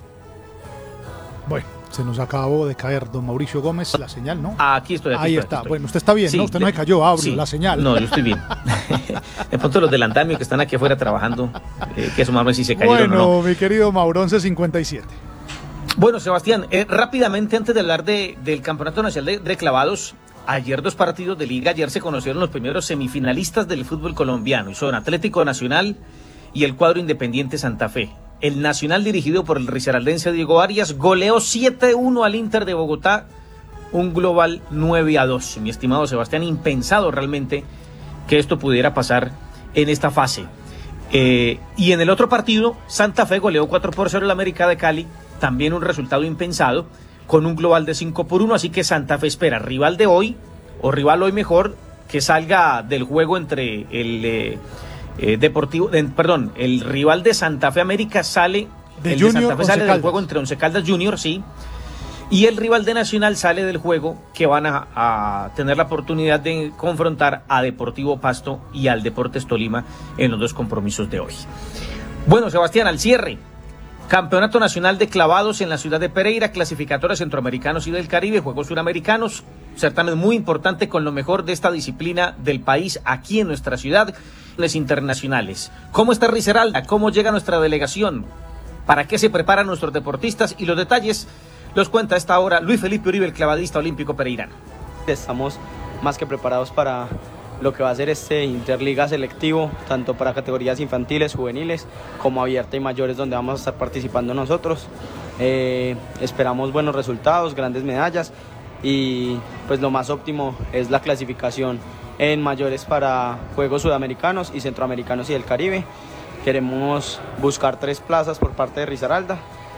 Bueno, se nos acabó de caer don Mauricio Gómez, la señal, ¿no? Aquí estoy, aquí Ahí estoy, está. aquí estoy. Bueno, usted está bien, Sí, ¿no? Usted no de- se cayó, abro sí. la señal. No, yo estoy bien. De pronto los del andamio que están aquí afuera trabajando, eh, que sumarme si se cayeron Bueno, o no. mi querido Mauro, once cincuenta y siete. Bueno, Sebastián, eh, rápidamente antes de hablar de, del Campeonato Nacional de, de Clavados, ayer dos partidos de liga, ayer se conocieron los primeros semifinalistas del fútbol colombiano, y son Atlético Nacional y el cuadro Independiente Santa Fe. El Nacional, dirigido por el risaraldense Diego Arias, goleó siete uno al Inter de Bogotá, un global nueve a dos. Mi estimado Sebastián, impensado realmente que esto pudiera pasar en esta fase. Eh, y en el otro partido, Santa Fe goleó cuatro por cero al América de Cali, también un resultado impensado, con un global de cinco por uno, así que Santa Fe espera rival de hoy, o rival hoy mejor, que salga del juego entre el eh, eh, Deportivo, eh, perdón, el rival de Santa Fe América sale, De el Junior, de Santa Fe Once sale del Caldas. juego entre Once Caldas Junior, sí, y el rival de Nacional sale del juego, que van a, a tener la oportunidad de confrontar a Deportivo Pasto y al Deportes Tolima en los dos compromisos de hoy. Bueno, Sebastián, al cierre, Campeonato Nacional de Clavados en la ciudad de Pereira, clasificatorias centroamericanos y del Caribe, Juegos Suramericanos, certamen muy importante con lo mejor de esta disciplina del país aquí en nuestra ciudad, les internacionales. ¿Cómo está Risaralda? ¿Cómo llega nuestra delegación? ¿Para qué se preparan nuestros deportistas? Y los detalles los cuenta a esta hora Luis Felipe Uribe, el clavadista olímpico pereirano. Estamos más que preparados para lo que va a ser este Interliga selectivo, tanto para categorías infantiles, juveniles, como abierta y mayores, donde vamos a estar participando nosotros. Eh, esperamos buenos resultados, grandes medallas, y pues lo más óptimo es la clasificación en mayores para Juegos Sudamericanos y Centroamericanos y del Caribe. Queremos buscar tres plazas por parte de Risaralda,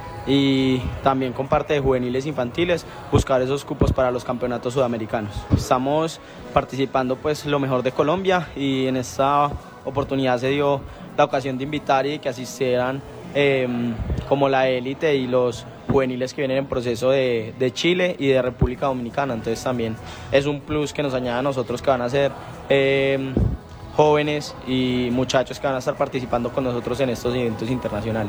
y también con parte de juveniles infantiles buscar esos cupos para los campeonatos sudamericanos. Estamos participando pues lo mejor de Colombia, y en esta oportunidad se dio la ocasión de invitar y que asistieran eh, como la élite y los juveniles que vienen en proceso de, de Chile y de República Dominicana. Entonces también es un plus que nos añade a nosotros, que van a ser eh, jóvenes y muchachos que van a estar participando con nosotros en estos eventos internacionales.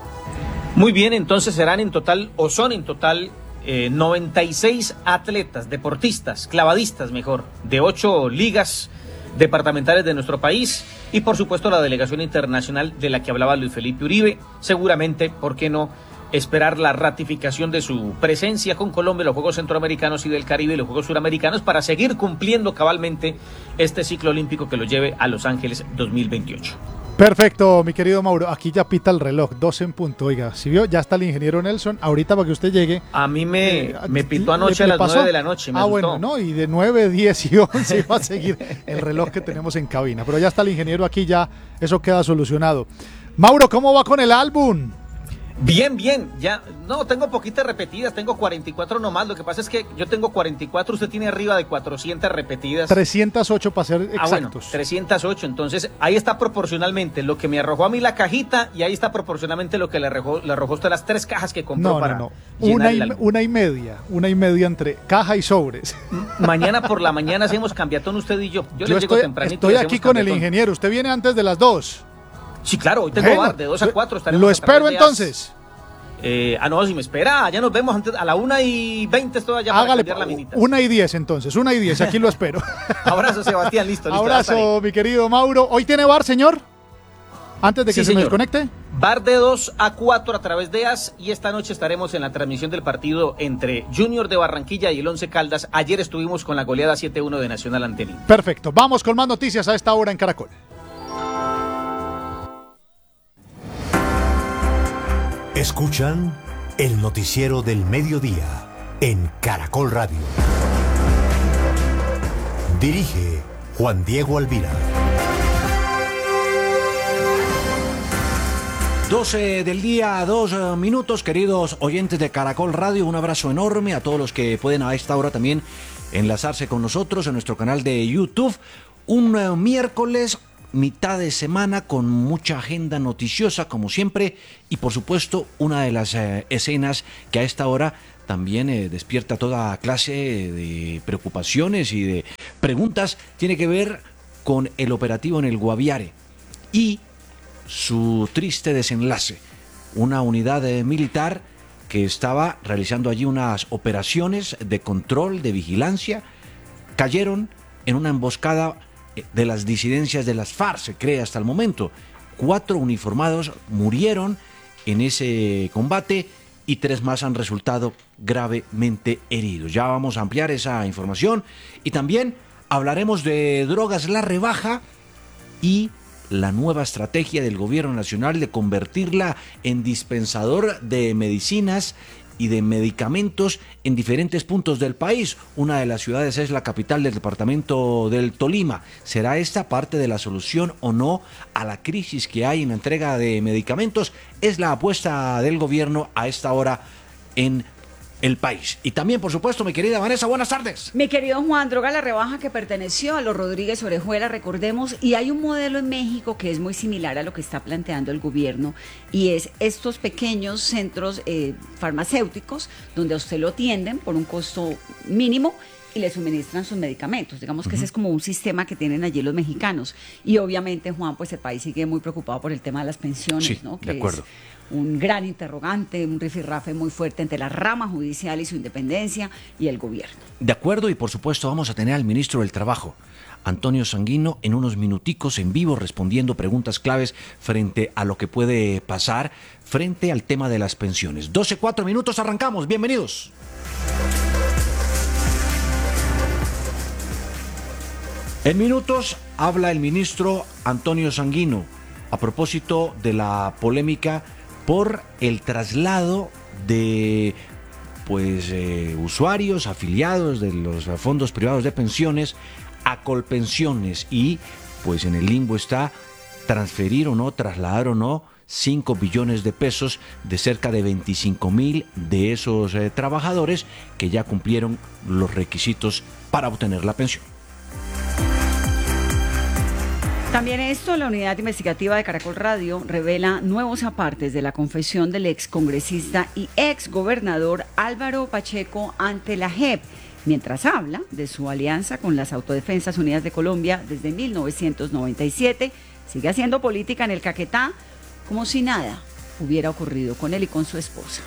Muy bien, entonces serán en total, o son en total, eh, noventa y seis atletas, deportistas, clavadistas mejor, de ocho ligas departamentales de nuestro país, y por supuesto la delegación internacional de la que hablaba Luis Felipe Uribe. Seguramente, ¿por qué no esperar la ratificación de su presencia con Colombia en los Juegos Centroamericanos y del Caribe y los Juegos Suramericanos, para seguir cumpliendo cabalmente este ciclo olímpico que lo lleve a Los Ángeles dos mil veintiocho? Perfecto, mi querido Mauro. Aquí ya pita el reloj, doce en punto. Oiga, si vio, ya está el ingeniero Nelson. Ahorita para que usted llegue. A mí me, eh, me pitó ¿le- anoche le a las pasó? nueve de la noche. Me ah, asustó. bueno, no, y de nueve, diez y once va a seguir el reloj que tenemos en cabina. Pero ya está el ingeniero aquí, ya eso queda solucionado. Mauro, ¿cómo va con el álbum? Bien, bien, ya, no, tengo poquitas repetidas, tengo cuarenta y cuatro nomás, lo que pasa es que yo tengo cuarenta y cuatro, usted tiene arriba de cuatrocientas repetidas. trescientos ocho para ser exactos. Ah, bueno, trescientos ocho, entonces ahí está proporcionalmente lo que me arrojó a mí la cajita, y ahí está proporcionalmente lo que le arrojó, le arrojó usted las tres cajas que compró No, para no, no. llenar Una el y, álbum. una y media, una y media entre caja y sobres. Mañana por la mañana hacemos cambiatón usted y yo. Yo, Yo le llego estoy, tempranito. estoy y aquí hacemos con el cambiatón. ingeniero. Usted viene antes de las dos. Sí, claro, hoy tengo Bueno, bar de dos a cuatro. Lo espero entonces. Eh, ah, no, si me espera, ya nos vemos antes, a la una y veinte estoy allá para Hágale, cambiar la minita. una y diez entonces, una y diez, aquí lo espero. Abrazo, Sebastián, listo, listo. ya estaré. Abrazo, mi querido Mauro. ¿Hoy tiene bar, señor? Antes de que Sí, se me señor. desconecte. Bar de dos a cuatro a través de A S, y esta noche estaremos en la transmisión del partido entre Junior de Barranquilla y el Once Caldas. Ayer estuvimos con la goleada siete uno de Nacional ante Lima. Perfecto, vamos con más noticias a esta hora en Caracol. Escuchan El noticiero del mediodía en Caracol Radio. Dirige Juan Diego Alvira. doce del día, dos minutos, queridos oyentes de Caracol Radio, un abrazo enorme a todos los que pueden a esta hora también enlazarse con nosotros en nuestro canal de YouTube. Un uh, miércoles, mitad de semana, con mucha agenda noticiosa como siempre, y por supuesto una de las eh, escenas que a esta hora también eh, despierta toda clase de preocupaciones y de preguntas, tiene que ver con el operativo en el Guaviare y su triste desenlace. Una unidad eh, militar que estaba realizando allí unas operaciones de control, de vigilancia, cayeron en una emboscada de las disidencias de las FARC, se cree hasta el momento. Cuatro uniformados murieron en ese combate y tres más han resultado gravemente heridos. Ya vamos a ampliar esa información y también hablaremos de drogas la rebaja y la nueva estrategia del gobierno nacional de convertirla en dispensador de medicinas y de medicamentos en diferentes puntos del país. Una de las ciudades es la capital del departamento del Tolima. ¿Será esta parte de la solución o no a la crisis que hay en la entrega de medicamentos? Es la apuesta del gobierno a esta hora en el país. Y también, por supuesto, mi querida Vanessa, buenas tardes. Mi querido Juan, droga la rebaja que perteneció a los Rodríguez Orejuela, recordemos, y hay un modelo en México que es muy similar a lo que está planteando el gobierno, y es estos pequeños centros eh, farmacéuticos donde a usted lo atienden por un costo mínimo y le suministran sus medicamentos. Digamos que uh-huh. ese es como un sistema que tienen allí los mexicanos. Y obviamente, Juan, pues el país sigue muy preocupado por el tema de las pensiones, sí, ¿no? Que de acuerdo. Es un gran interrogante, un rifirrafe muy fuerte entre la rama judicial y su independencia y el gobierno. De acuerdo, y por supuesto vamos a tener al ministro del Trabajo, Antonio Sanguino, en unos minuticos en vivo respondiendo preguntas claves frente a lo que puede pasar frente al tema de las pensiones. doce, cuatro minutos, arrancamos. Bienvenidos. En minutos habla el ministro Antonio Sanguino a propósito de la polémica por el traslado de pues eh, usuarios afiliados de los fondos privados de pensiones a Colpensiones, y pues en el limbo está transferir o no, trasladar o no cinco billones de pesos de cerca de veinticinco mil de esos eh, trabajadores que ya cumplieron los requisitos para obtener la pensión. También esto, la unidad investigativa de Caracol Radio revela nuevos apartes de la confesión del excongresista y exgobernador Álvaro Pacheco ante la J E P, mientras habla de su alianza con las Autodefensas Unidas de Colombia desde mil novecientos noventa y siete, sigue haciendo política en el Caquetá como si nada hubiera ocurrido con él y con su esposa.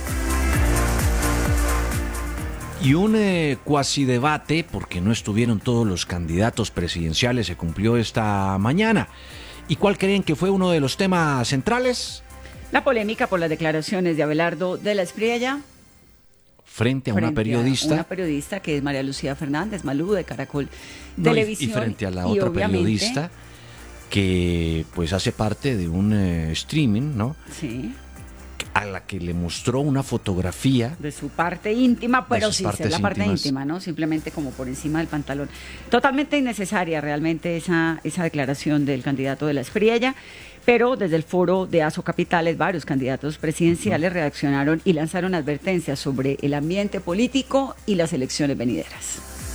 Y un eh, cuasi debate, porque no estuvieron todos los candidatos presidenciales, se cumplió esta mañana. ¿Y cuál creen que fue uno de los temas centrales? La polémica por las declaraciones de Abelardo de la Espriella frente a frente una periodista. A una periodista que es María Lucía Fernández, Malú, de Caracol no, Televisión. Y, y frente a la otra periodista que pues hace parte de un eh, streaming, ¿no? Sí. A la que le mostró una fotografía de su parte íntima, pero sí, es la parte íntimas. íntima, ¿no? Simplemente como por encima del pantalón. Totalmente innecesaria realmente esa, esa declaración del candidato de la Espriella, pero desde el foro de Aso Capitales varios candidatos presidenciales uh-huh. reaccionaron y lanzaron advertencias sobre el ambiente político y las elecciones venideras.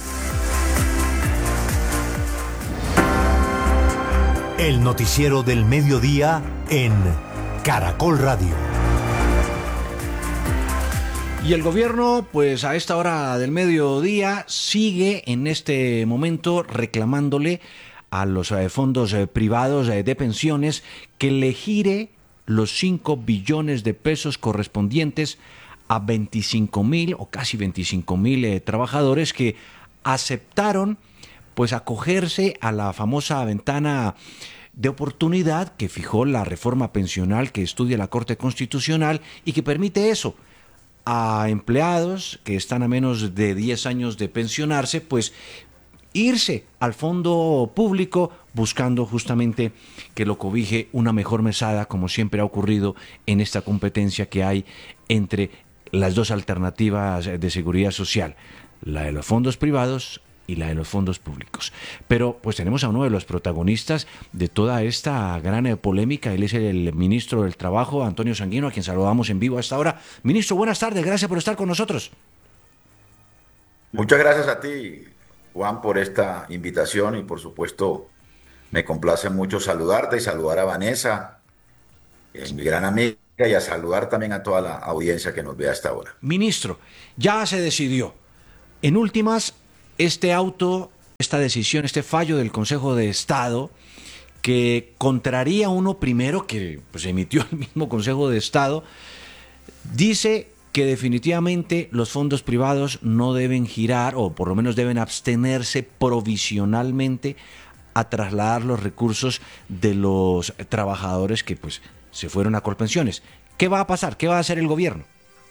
El noticiero del mediodía en Caracol Radio. Y el gobierno, pues a esta hora del mediodía, sigue en este momento reclamándole a los eh, fondos eh, privados eh, de pensiones que le gire los cinco billones de pesos correspondientes a veinticinco mil o casi veinticinco mil eh, trabajadores que aceptaron pues acogerse a la famosa ventana de oportunidad que fijó la reforma pensional que estudia la Corte Constitucional y que permite eso a empleados que están a menos de diez años de pensionarse, pues irse al fondo público buscando justamente que lo cobije una mejor mesada, como siempre ha ocurrido en esta competencia que hay entre las dos alternativas de seguridad social, la de los fondos privados y la de los fondos públicos. Pero pues tenemos a uno de los protagonistas de toda esta gran eh, polémica. Él es el ministro del Trabajo, Antonio Sanguino, a quien saludamos en vivo a esta hora. Ministro, buenas tardes, gracias por estar con nosotros. Muchas gracias a ti, Juan, por esta invitación, y por supuesto me complace mucho saludarte y saludar a Vanessa, eh, mi gran amiga, y a saludar también a toda la audiencia que nos ve a esta hora. Ministro, ya se decidió. En últimas, este auto, esta decisión, este fallo del Consejo de Estado, que contraría uno primero que pues, emitió el mismo Consejo de Estado, dice que definitivamente los fondos privados no deben girar, o por lo menos deben abstenerse provisionalmente a trasladar los recursos de los trabajadores que pues se fueron a Colpensiones. ¿Qué va a pasar? ¿Qué va a hacer el gobierno?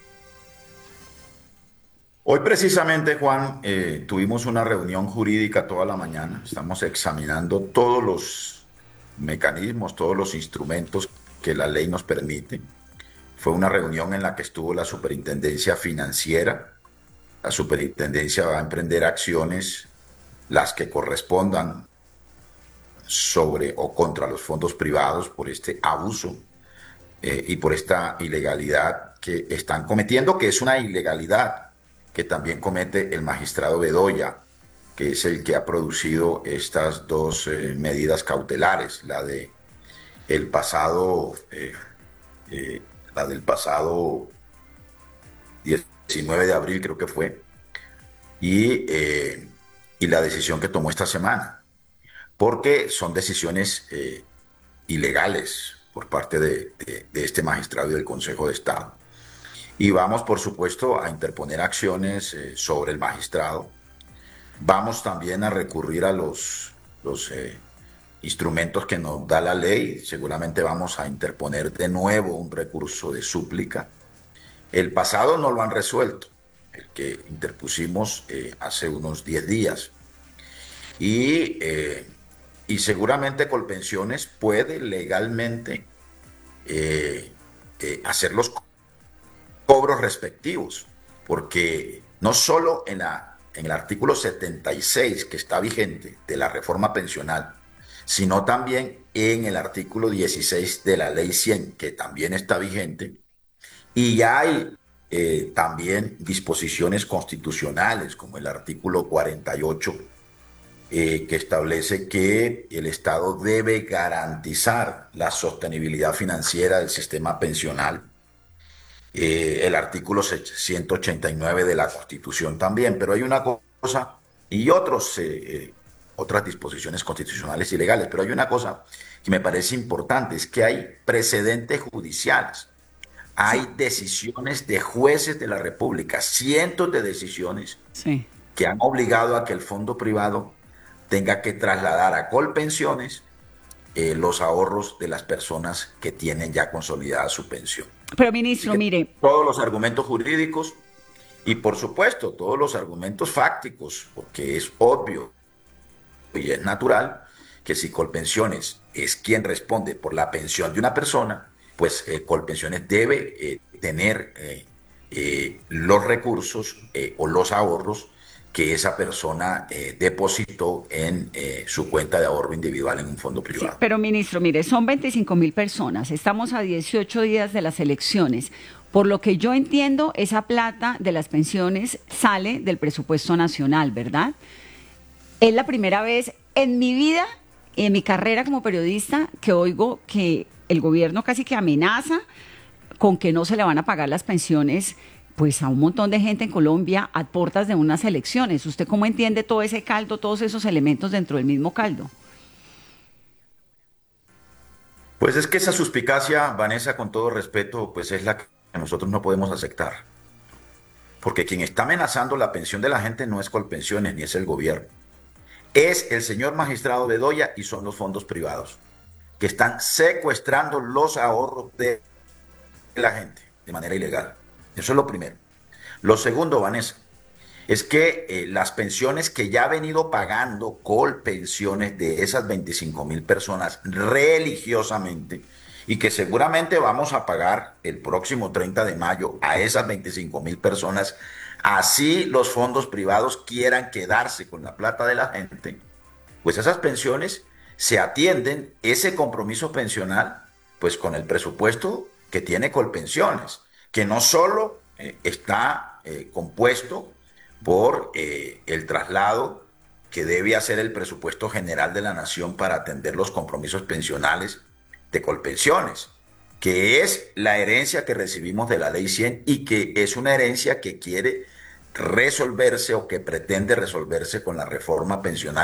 Hoy precisamente, Juan, eh, tuvimos una reunión jurídica toda la mañana. Estamos examinando todos los mecanismos, todos los instrumentos que la ley nos permite. Fue una reunión en la que estuvo la Superintendencia Financiera. La Superintendencia va a emprender acciones, las que correspondan, sobre o contra los fondos privados por este abuso eh, y por esta ilegalidad que están cometiendo, que es una ilegalidad que también comete el magistrado Bedoya, que es el que ha producido estas dos eh, medidas cautelares, la de el pasado, eh, eh, la del pasado diecinueve de abril creo que fue, y, eh, y la decisión que tomó esta semana, porque son decisiones eh, ilegales por parte de, de, de este magistrado y del Consejo de Estado. Y vamos, por supuesto, a interponer acciones eh, sobre el magistrado. Vamos también a recurrir a los, los eh, instrumentos que nos da la ley. Seguramente vamos a interponer de nuevo un recurso de súplica. El pasado no lo han resuelto, el que interpusimos eh, hace unos diez días. Y, eh, y seguramente Colpensiones puede legalmente eh, eh, hacer los cobros respectivos, porque no solo en, la, en el artículo setenta y seis que está vigente de la reforma pensional, sino también en el artículo dieciséis de la ley cien, que también está vigente, y ya hay eh, también disposiciones constitucionales, como el artículo cuarenta y ocho, eh, que establece que el Estado debe garantizar la sostenibilidad financiera del sistema pensional. Eh, el artículo ciento ochenta y nueve de la Constitución también, pero hay una cosa, y otros, eh, eh, otras disposiciones constitucionales y legales, pero hay una cosa que me parece importante, es que hay precedentes judiciales, hay decisiones de jueces de la República, cientos de decisiones sí. que han obligado a que el fondo privado tenga que trasladar a Colpensiones eh, los ahorros de las personas que tienen ya consolidada su pensión. Pero ministro, mire. Todos los argumentos jurídicos y por supuesto todos los argumentos fácticos, porque es obvio y es natural que si Colpensiones es quien responde por la pensión de una persona, pues eh, Colpensiones debe eh, tener eh, eh, los recursos eh, o los ahorros que esa persona eh, depositó en eh, su cuenta de ahorro individual en un fondo privado. Sí, pero ministro, mire, son veinticinco mil personas, estamos a dieciocho días de las elecciones. Por lo que yo entiendo, esa plata de las pensiones sale del presupuesto nacional, ¿verdad? Es la primera vez en mi vida, en mi carrera como periodista, que oigo que el gobierno casi que amenaza con que no se le van a pagar las pensiones pues a un montón de gente en Colombia a puertas de unas elecciones. ¿Usted cómo entiende todo ese caldo, todos esos elementos dentro del mismo caldo? Pues es que esa suspicacia, Vanessa, con todo respeto, pues es la que nosotros no podemos aceptar. Porque quien está amenazando la pensión de la gente no es Colpensiones ni es el gobierno. Es el señor magistrado Bedoya y son los fondos privados que están secuestrando los ahorros de la gente de manera ilegal. Eso es lo primero. Lo segundo, Vanessa, es que eh, las pensiones que ya ha venido pagando Colpensiones de esas veinticinco mil personas religiosamente, y que seguramente vamos a pagar el próximo treinta de mayo a esas veinticinco mil personas, así los fondos privados quieran quedarse con la plata de la gente, pues esas pensiones se atienden, ese compromiso pensional, pues con el presupuesto que tiene Colpensiones, que no solo eh, está eh, compuesto por eh, el traslado que debe hacer el presupuesto general de la nación para atender los compromisos pensionales de Colpensiones, que es la herencia que recibimos de la Ley cien y que es una herencia que quiere resolverse o que pretende resolverse con la reforma pensional